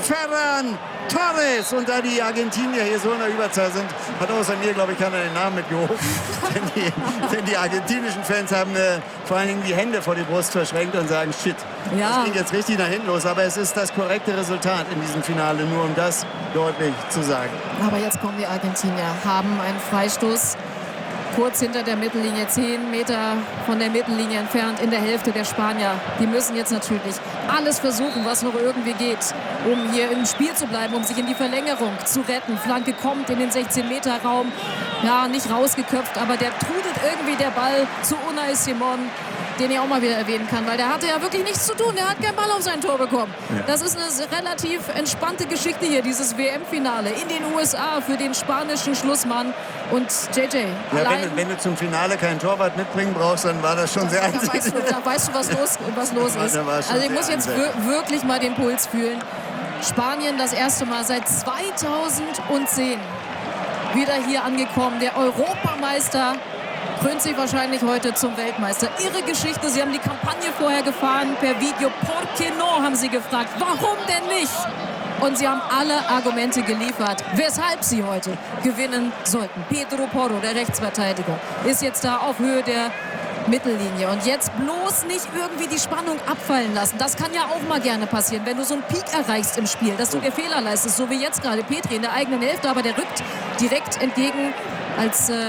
Ferran Torres. Und da die Argentinier hier so in der Überzahl sind, hat außer mir, glaube ich, keiner den Namen mitgehoben. denn, die, denn die argentinischen Fans haben äh, vor allen Dingen die Hände vor die Brust verschränkt und sagen, shit, ja. Das ging jetzt richtig nach hinten los. Aber es ist das korrekte Resultat in diesem Finale, nur um das deutlich zu sagen. Aber jetzt kommen die Argentinier, haben einen Freistoß kurz hinter der Mittellinie, zehn Meter von der Mittellinie entfernt, in der Hälfte der Spanier. Die müssen jetzt natürlich alles versuchen, was noch irgendwie geht, um hier im Spiel zu bleiben, um sich in die Verlängerung zu retten. Flanke kommt in den sechzehn Meter Raum, ja, nicht rausgeköpft, aber der trudelt irgendwie der Ball zu Unai Simón, den ich auch mal wieder erwähnen kann, weil der hatte ja wirklich nichts zu tun. Der hat keinen Ball auf sein Tor bekommen. Ja. Das ist eine relativ entspannte Geschichte hier, dieses W M-Finale in den U S A für den spanischen Schlussmann. Und J J, ja, wenn, du, wenn du zum Finale keinen Torwart mitbringen brauchst, dann war das schon da, sehr da weißt, du, da weißt du, was los, was los ist. Also ich muss jetzt wirklich mal den Puls fühlen. Spanien das erste Mal seit zweitausendzehn wieder hier angekommen. Der Europameister krönt sich wahrscheinlich heute zum Weltmeister. Ihre Geschichte, sie haben die Kampagne vorher gefahren per Video. Por qué no, haben sie gefragt. Warum denn nicht? Und sie haben alle Argumente geliefert, weshalb sie heute gewinnen sollten. Pedro Porro, der Rechtsverteidiger, ist jetzt da auf Höhe der Mittellinie. Und jetzt bloß nicht irgendwie die Spannung abfallen lassen. Das kann ja auch mal gerne passieren, wenn du so einen Peak erreichst im Spiel, dass du dir Fehler leistest, so wie jetzt gerade Petri in der eigenen Hälfte, aber der rückt direkt entgegen als äh,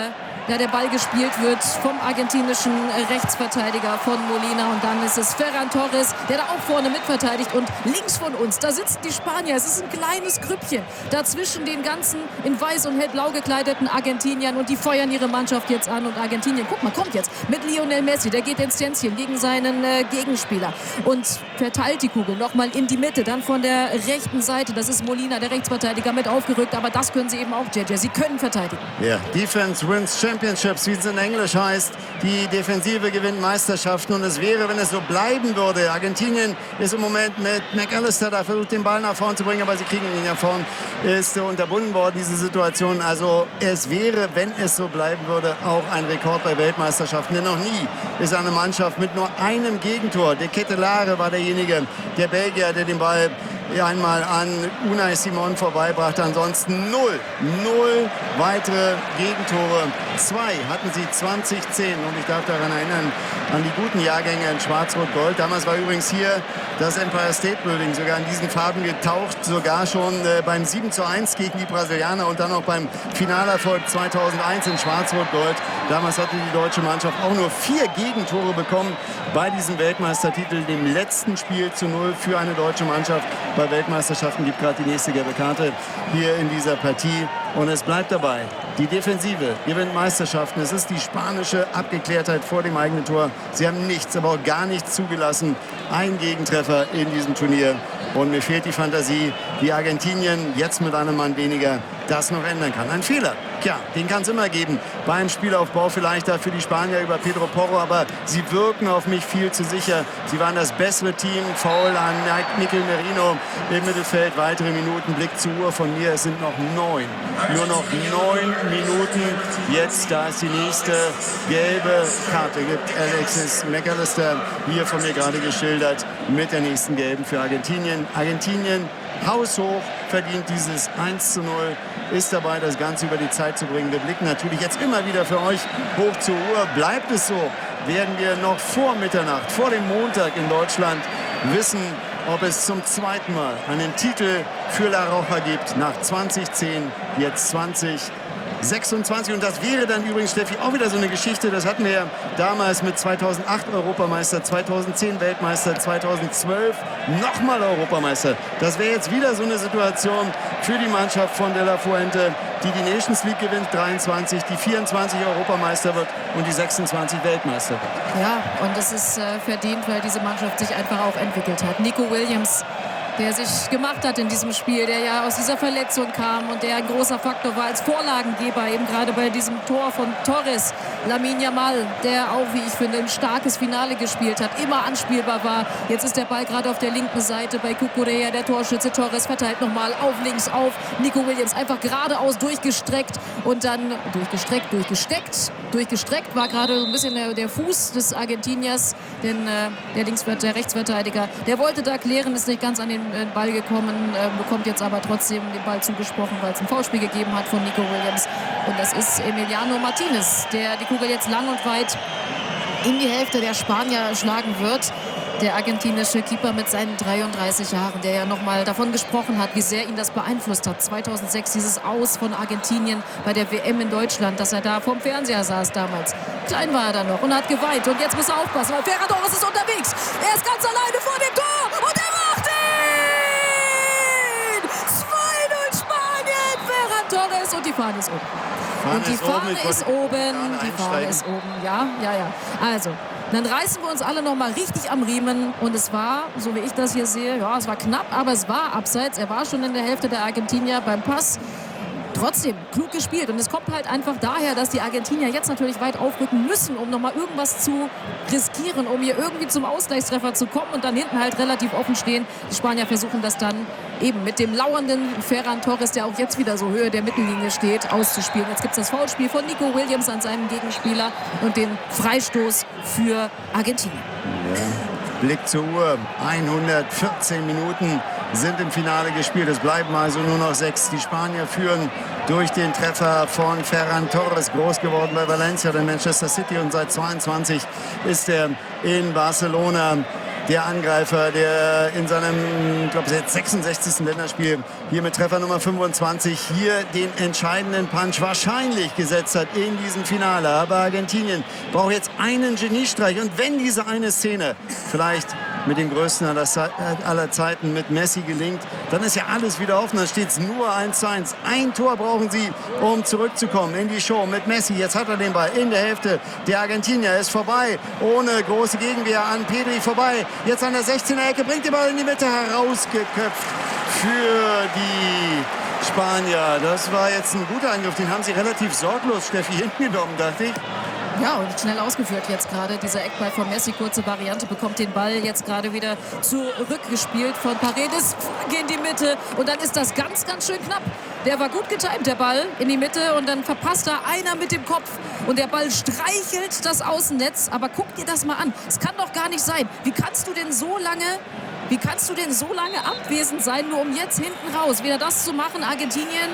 ja, der Ball gespielt wird vom argentinischen Rechtsverteidiger von Molina. Und dann ist es Ferran Torres, der da auch vorne mitverteidigt. Und links von uns, da sitzen die Spanier. Es ist ein kleines Grüppchen dazwischen den ganzen in weiß und hellblau gekleideten Argentiniern. Und die feuern ihre Mannschaft jetzt an. Und Argentinien, guck mal, kommt jetzt mit Lionel Messi. Der geht ins Tänzchen gegen seinen äh, Gegenspieler und verteilt die Kugel nochmal in die Mitte. Dann von der rechten Seite, das ist Molina, der Rechtsverteidiger, mit aufgerückt. Aber das können sie eben auch, J J. Sie können verteidigen. Ja, Defense wins Championships, wie es in Englisch heißt. Die Defensive gewinnt Meisterschaften. Und es wäre, wenn es so bleiben würde. Argentinien ist im Moment mit McAllister, da versucht den Ball nach vorn zu bringen, aber sie kriegen ihn ja vorn. Ist unterbunden worden, diese Situation. Also es wäre, wenn es so bleiben würde, auch ein Rekord bei Weltmeisterschaften. Denn noch nie ist eine Mannschaft mit nur einem Gegentor. De Ketelare war derjenige, der Belgier, der den Ball einmal an Unai Simon vorbeibrachte. Ansonsten null, null weitere Gegentore. Zwei hatten sie zwanzig zehn und ich darf daran erinnern, an die guten Jahrgänge in Schwarz-Rot-Gold. Damals war übrigens hier das Empire State Building sogar in diesen Farben getaucht, sogar schon äh, beim sieben zu eins gegen die Brasilianer und dann auch beim Finalerfolg zweitausendeins in Schwarz-Rot-Gold. Damals hatte die deutsche Mannschaft auch nur vier Gegentore bekommen bei diesem Weltmeistertitel, dem letzten Spiel zu null für eine deutsche Mannschaft. Bei Weltmeisterschaften gibt gerade die nächste gelbe Karte hier in dieser Partie. Und es bleibt dabei. Die Defensive gewinnt Meisterschaften. Es ist die spanische Abgeklärtheit vor dem eigenen Tor. Sie haben nichts, aber auch gar nichts zugelassen. Ein Gegentreffer in diesem Turnier. Und mir fehlt die Fantasie, wie Argentinien jetzt mit einem Mann weniger das noch ändern kann. Ein Fehler, tja, den kann es immer geben. Beim Spielaufbau vielleicht da für die Spanier über Pedro Porro, aber sie wirken auf mich viel zu sicher. Sie waren das bessere Team. Foul an Mikel Merino im Mittelfeld. Weitere Minuten, Blick zur Uhr von mir. Es sind noch neun. Nur noch neun Minuten. Jetzt, da ist die nächste gelbe Karte. Gibt Alexis McAllister hier von mir gerade geschildert mit der nächsten gelben für Argentinien. Argentinien haushoch verdient dieses eins zu null, ist dabei, das Ganze über die Zeit zu bringen. Wir blicken natürlich jetzt immer wieder für euch hoch zur Uhr. Bleibt es so, werden wir noch vor Mitternacht, vor dem Montag in Deutschland wissen, ob es zum zweiten Mal einen Titel für La Roja gibt. Nach zwanzig zehn, jetzt zwanzig sechsundzwanzig. Und das wäre dann übrigens, Steffi, auch wieder so eine Geschichte. Das hatten wir ja damals mit zweitausendacht Europameister, zweitausendzehn Weltmeister, zweitausendzwölf nochmal Europameister. Das wäre jetzt wieder so eine Situation für die Mannschaft von De La Fuente, die die Nations League gewinnt, dreiundzwanzig, die vierundzwanzig Europameister wird und die sechsundzwanzig Weltmeister wird. Ja, und das ist äh, verdient, weil diese Mannschaft sich einfach auch entwickelt hat. Nico Williams, der sich gemacht hat in diesem Spiel, der ja aus dieser Verletzung kam und der ein großer Faktor war als Vorlagengeber, eben gerade bei diesem Tor von Torres. Lamine Yamal, der auch, wie ich finde, ein starkes Finale gespielt hat, immer anspielbar war. Jetzt ist der Ball gerade auf der linken Seite bei Cucurella, der Torschütze. Torres verteilt nochmal auf links auf. Nico Williams einfach geradeaus durchgestreckt und dann durchgestreckt, durchgesteckt. Durchgestreckt war gerade so ein bisschen der, der Fuß des Argentiniers, denn äh, der, Links, der Rechtsverteidiger, der wollte da klären, ist nicht ganz an den Ball gekommen, äh, bekommt jetzt aber trotzdem den Ball zugesprochen, weil es ein Foulspiel gegeben hat von Nico Williams. Und das ist Emiliano Martinez, der die Kugel jetzt lang und weit in die Hälfte der Spanier schlagen wird. Der argentinische Keeper mit seinen dreiunddreißig Jahren, der ja nochmal davon gesprochen hat, wie sehr ihn das beeinflusst hat. zweitausendsechs dieses Aus von Argentinien bei der W M in Deutschland, dass er da vorm Fernseher saß damals. Klein war er dann noch und hat geweint. Und jetzt muss er aufpassen, weil Ferran Torres ist unterwegs. Er ist ganz alleine vor dem Tor und er macht ihn! zwei null Spanien! Ferran Torres und die Fahne ist oben. Fahne und die ist Fahne oben. ist oben. Die Fahne ist oben. Ja, ja, ja. Also, dann reißen wir uns alle noch mal richtig am Riemen. Und es war, so wie ich das hier sehe, ja, es war knapp, aber es war abseits. Er war schon in der Hälfte der Argentinier beim Pass. Trotzdem, klug gespielt. Und es kommt halt einfach daher, dass die Argentinier jetzt natürlich weit aufrücken müssen, um noch mal irgendwas zu riskieren, um hier irgendwie zum Ausgleichstreffer zu kommen und dann hinten halt relativ offen stehen. Die Spanier versuchen das dann eben mit dem lauernden Ferran Torres, der auch jetzt wieder so Höhe der Mittellinie steht, auszuspielen. Jetzt gibt es das Foulspiel von Nico Williams an seinem Gegenspieler und den Freistoß für Argentinien. Ja. Blick zur Uhr, hundertvierzehn Minuten sind im Finale gespielt. Es bleiben also nur noch sechs. Die Spanier führen durch den Treffer von Ferran Torres, groß geworden bei Valencia, der Manchester City, und seit zweiundzwanzig ist er in Barcelona. der Angreifer, der in seinem, ich glaube, jetzt sechsundsechzigsten Länderspiel hier mit Treffer Nummer fünfundzwanzig hier den entscheidenden Punch wahrscheinlich gesetzt hat in diesem Finale. Aber Argentinien braucht jetzt einen Geniestreich. Und wenn diese eine Szene vielleicht mit dem größten aller, aller Zeiten mit Messi gelingt, dann ist ja alles wieder offen. Dann steht es nur eins zu eins. Ein Tor brauchen sie, um zurückzukommen in die Show mit Messi. Jetzt hat er den Ball in der Hälfte. Der Argentinier ist vorbei, ohne große Gegenwehr an Pedri vorbei. Jetzt an der sechzehner Ecke, bringt den Ball in die Mitte, herausgeköpft für die Spanier. Das war jetzt ein guter Angriff. Den haben sie relativ sorglos, Steffi, hinten genommen, dachte ich. Ja, und schnell ausgeführt jetzt gerade. Dieser Eckball von Messi, kurze Variante, bekommt den Ball jetzt gerade wieder zurückgespielt von Paredes in die Mitte. Und dann ist das ganz, ganz schön knapp. Der war gut getimt, der Ball in die Mitte. Und dann verpasst da einer mit dem Kopf. Und der Ball streichelt das Außennetz. Aber guck dir das mal an. Es kann doch gar nicht sein. Wie kannst du denn so lange... Wie kannst du denn so lange abwesend sein, nur um jetzt hinten raus wieder das zu machen? Argentinien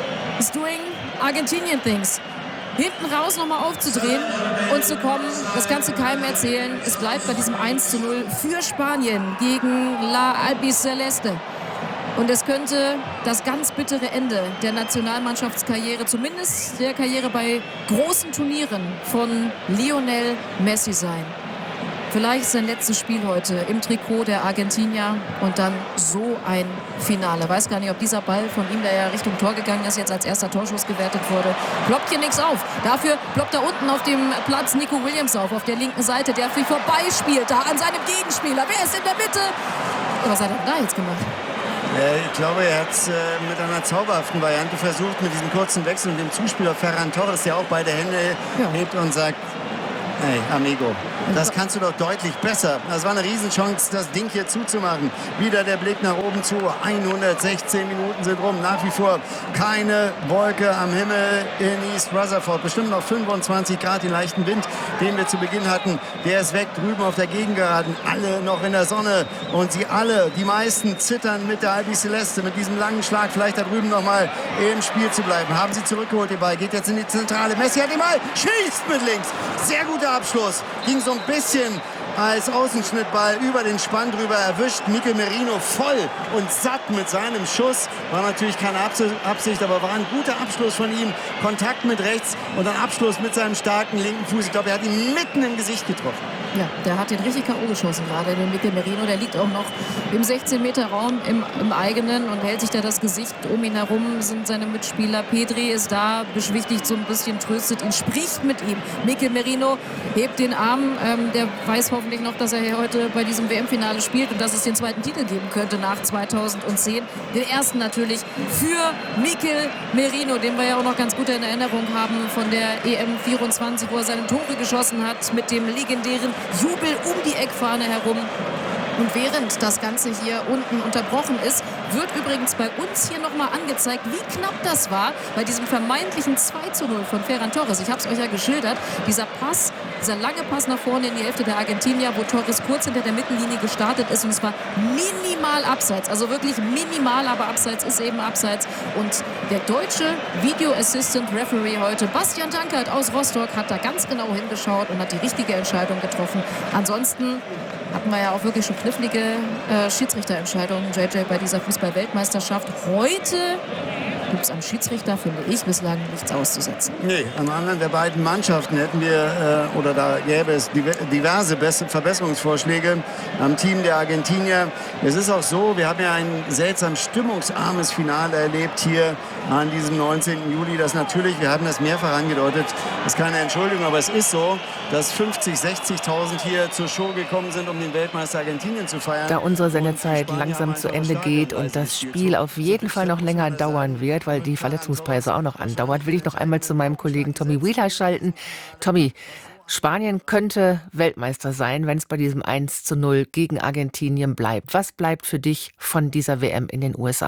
is doing Argentinian things. Hinten raus nochmal aufzudrehen und zu kommen, das Ganze keinem erzählen. Es bleibt bei diesem eins zu null für Spanien gegen La Albiceleste. Und es könnte das ganz bittere Ende der Nationalmannschaftskarriere, zumindest der Karriere bei großen Turnieren von Lionel Messi sein. Vielleicht sein letztes Spiel heute im Trikot der Argentinier und dann so ein Finale. Weiß gar nicht, ob dieser Ball von ihm, der ja Richtung Tor gegangen ist, jetzt als erster Torschuss gewertet wurde. Ploppt hier nichts auf. Dafür ploppt da unten auf dem Platz Nico Williams auf, auf der linken Seite, der sich vorbeispielt, da an seinem Gegenspieler. Wer ist in der Mitte? Was hat er da jetzt gemacht? Ja, ich glaube, er hat es äh, mit einer zauberhaften Variante versucht, mit diesem kurzen Wechsel und dem Zuspieler Ferran Torres, der auch beide Hände ja. hebt und sagt, hey, amigo, das kannst du doch deutlich besser. Das war eine Riesenchance, das Ding hier zuzumachen. Wieder der Blick nach oben zu. hundertsechzehn Minuten sind rum. Nach wie vor keine Wolke am Himmel in East Rutherford. Bestimmt noch fünfundzwanzig Grad, den leichten Wind, den wir zu Beginn hatten. Der ist weg, drüben auf der Gegengeraden. Alle noch in der Sonne. Und sie alle, die meisten, zittern mit der Albiceleste, mit diesem langen Schlag. Vielleicht da drüben noch mal im Spiel zu bleiben. Haben sie zurückgeholt, den Ball. Geht jetzt in die Zentrale. Messi hat den Ball. Schießt mit links. Sehr guter Abschluss. Ging so ein bisschen als Außenschnittball über den Spann drüber, erwischt Mikel Merino voll und satt mit seinem Schuss. War natürlich keine Absicht, aber war ein guter Abschluss von ihm. Kontakt mit rechts und dann Abschluss mit seinem starken linken Fuß. Ich glaube, er hat ihn mitten im Gesicht getroffen. Ja, der hat den richtig K O geschossen gerade, den Mikel Merino. Der liegt auch noch im sechzehn Meter Raum im, im eigenen und hält sich da das Gesicht. Um ihn herum sind seine Mitspieler. Pedri ist da, beschwichtigt so ein bisschen, tröstet ihn, spricht mit ihm. Mikel Merino hebt den Arm. Ähm, der weiß hoffentlich noch, dass er hier heute bei diesem W M-Finale spielt und dass es den zweiten Titel geben könnte nach zweitausendzehn. Den ersten natürlich für Mikel Merino, den wir ja auch noch ganz gut in Erinnerung haben von der E M vierundzwanzig, wo er seine Tore geschossen hat mit dem legendären Jubel um die Eckfahne herum. Und während das Ganze hier unten unterbrochen ist, wird übrigens bei uns hier nochmal angezeigt, wie knapp das war bei diesem vermeintlichen zwei zu null von Ferran Torres. Ich habe es euch ja geschildert. Dieser Pass, dieser lange Pass nach vorne in die Hälfte der Argentinier, wo Torres kurz hinter der Mittellinie gestartet ist. Und es war minimal abseits. Also wirklich minimal, aber abseits ist eben abseits. Und der deutsche Video Assistant Referee heute, Bastian Dankert aus Rostock, hat da ganz genau hingeschaut und hat die richtige Entscheidung getroffen. Ansonsten hatten wir ja auch wirklich schon knifflige äh, Schiedsrichterentscheidungen, J J, bei dieser Fußball-Weltmeisterschaft. Heute gibt es am Schiedsrichter, finde ich, bislang nichts auszusetzen. Nee, an anderen der beiden Mannschaften hätten wir, äh, oder da gäbe es diverse Verbesserungsvorschläge am Team der Argentinier. Es ist auch so, wir haben ja ein seltsam stimmungsarmes Finale erlebt hier an diesem neunzehnten Juli. Das natürlich, wir haben das mehrfach angedeutet, ist keine Entschuldigung, aber es ist so, dass fünfzig-, sechzigtausend hier zur Show gekommen sind, um den Weltmeister Argentinien zu feiern. Da unsere Sendezeit langsam zu Ende geht und das Spiel auf jeden Fall noch länger dauern wird, weil die Verletzungspause auch noch andauert, will ich noch einmal zu meinem Kollegen Tommy Wheeler schalten. Tommy, Spanien könnte Weltmeister sein, wenn es bei diesem eins zu null gegen Argentinien bleibt. Was bleibt für dich von dieser W M in den U S A?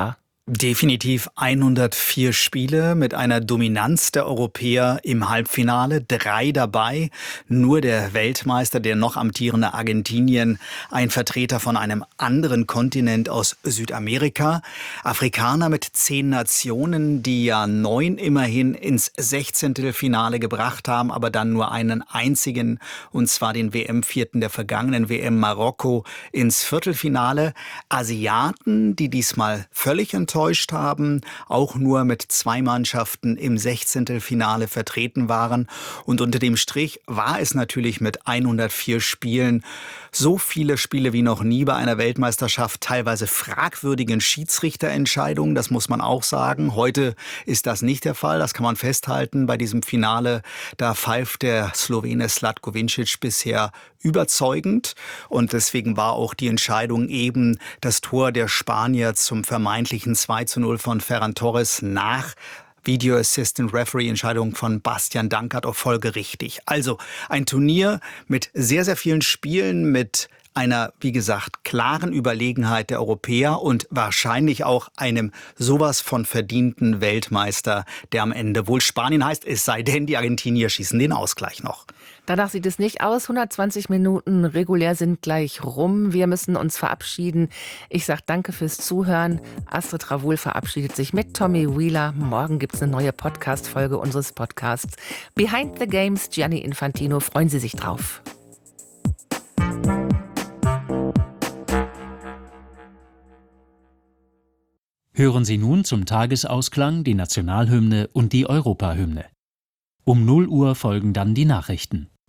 Definitiv hundertvier Spiele mit einer Dominanz der Europäer im Halbfinale, drei dabei, nur der Weltmeister, der noch amtierende Argentinien, ein Vertreter von einem anderen Kontinent aus Südamerika, Afrikaner mit zehn Nationen, die ja neun immerhin ins Sechzehntelfinale gebracht haben, aber dann nur einen einzigen, und zwar den W M-Vierten der vergangenen W M Marokko, ins Viertelfinale, Asiaten, die diesmal völlig enttäuscht haben, auch nur mit zwei Mannschaften im Sechzehntelfinale vertreten waren. Und unter dem Strich war es natürlich mit hundertvier Spielen so viele Spiele wie noch nie bei einer Weltmeisterschaft, teilweise fragwürdigen Schiedsrichterentscheidungen, das muss man auch sagen. Heute ist das nicht der Fall, das kann man festhalten. Bei diesem Finale, da pfeift der Slowene Slatko Vincic bisher überzeugend und deswegen war auch die Entscheidung eben das Tor der Spanier zum vermeintlichen zwei zu null von Ferran Torres nach Video Assistant Referee Entscheidung von Bastian Dankert auch folgerichtig. Also ein Turnier mit sehr, sehr vielen Spielen, mit einer, wie gesagt, klaren Überlegenheit der Europäer und wahrscheinlich auch einem sowas von verdienten Weltmeister, der am Ende wohl Spanien heißt, es sei denn, die Argentinier schießen den Ausgleich noch. Danach sieht es nicht aus. hundertzwanzig Minuten regulär sind gleich rum. Wir müssen uns verabschieden. Ich sage danke fürs Zuhören. Astrid Ravoul verabschiedet sich mit Tommy Wheeler. Morgen gibt es eine neue Podcast-Folge unseres Podcasts Behind the Games. Gianni Infantino, freuen Sie sich drauf. Hören Sie nun zum Tagesausklang die Nationalhymne und die Europahymne. Um null Uhr folgen dann die Nachrichten.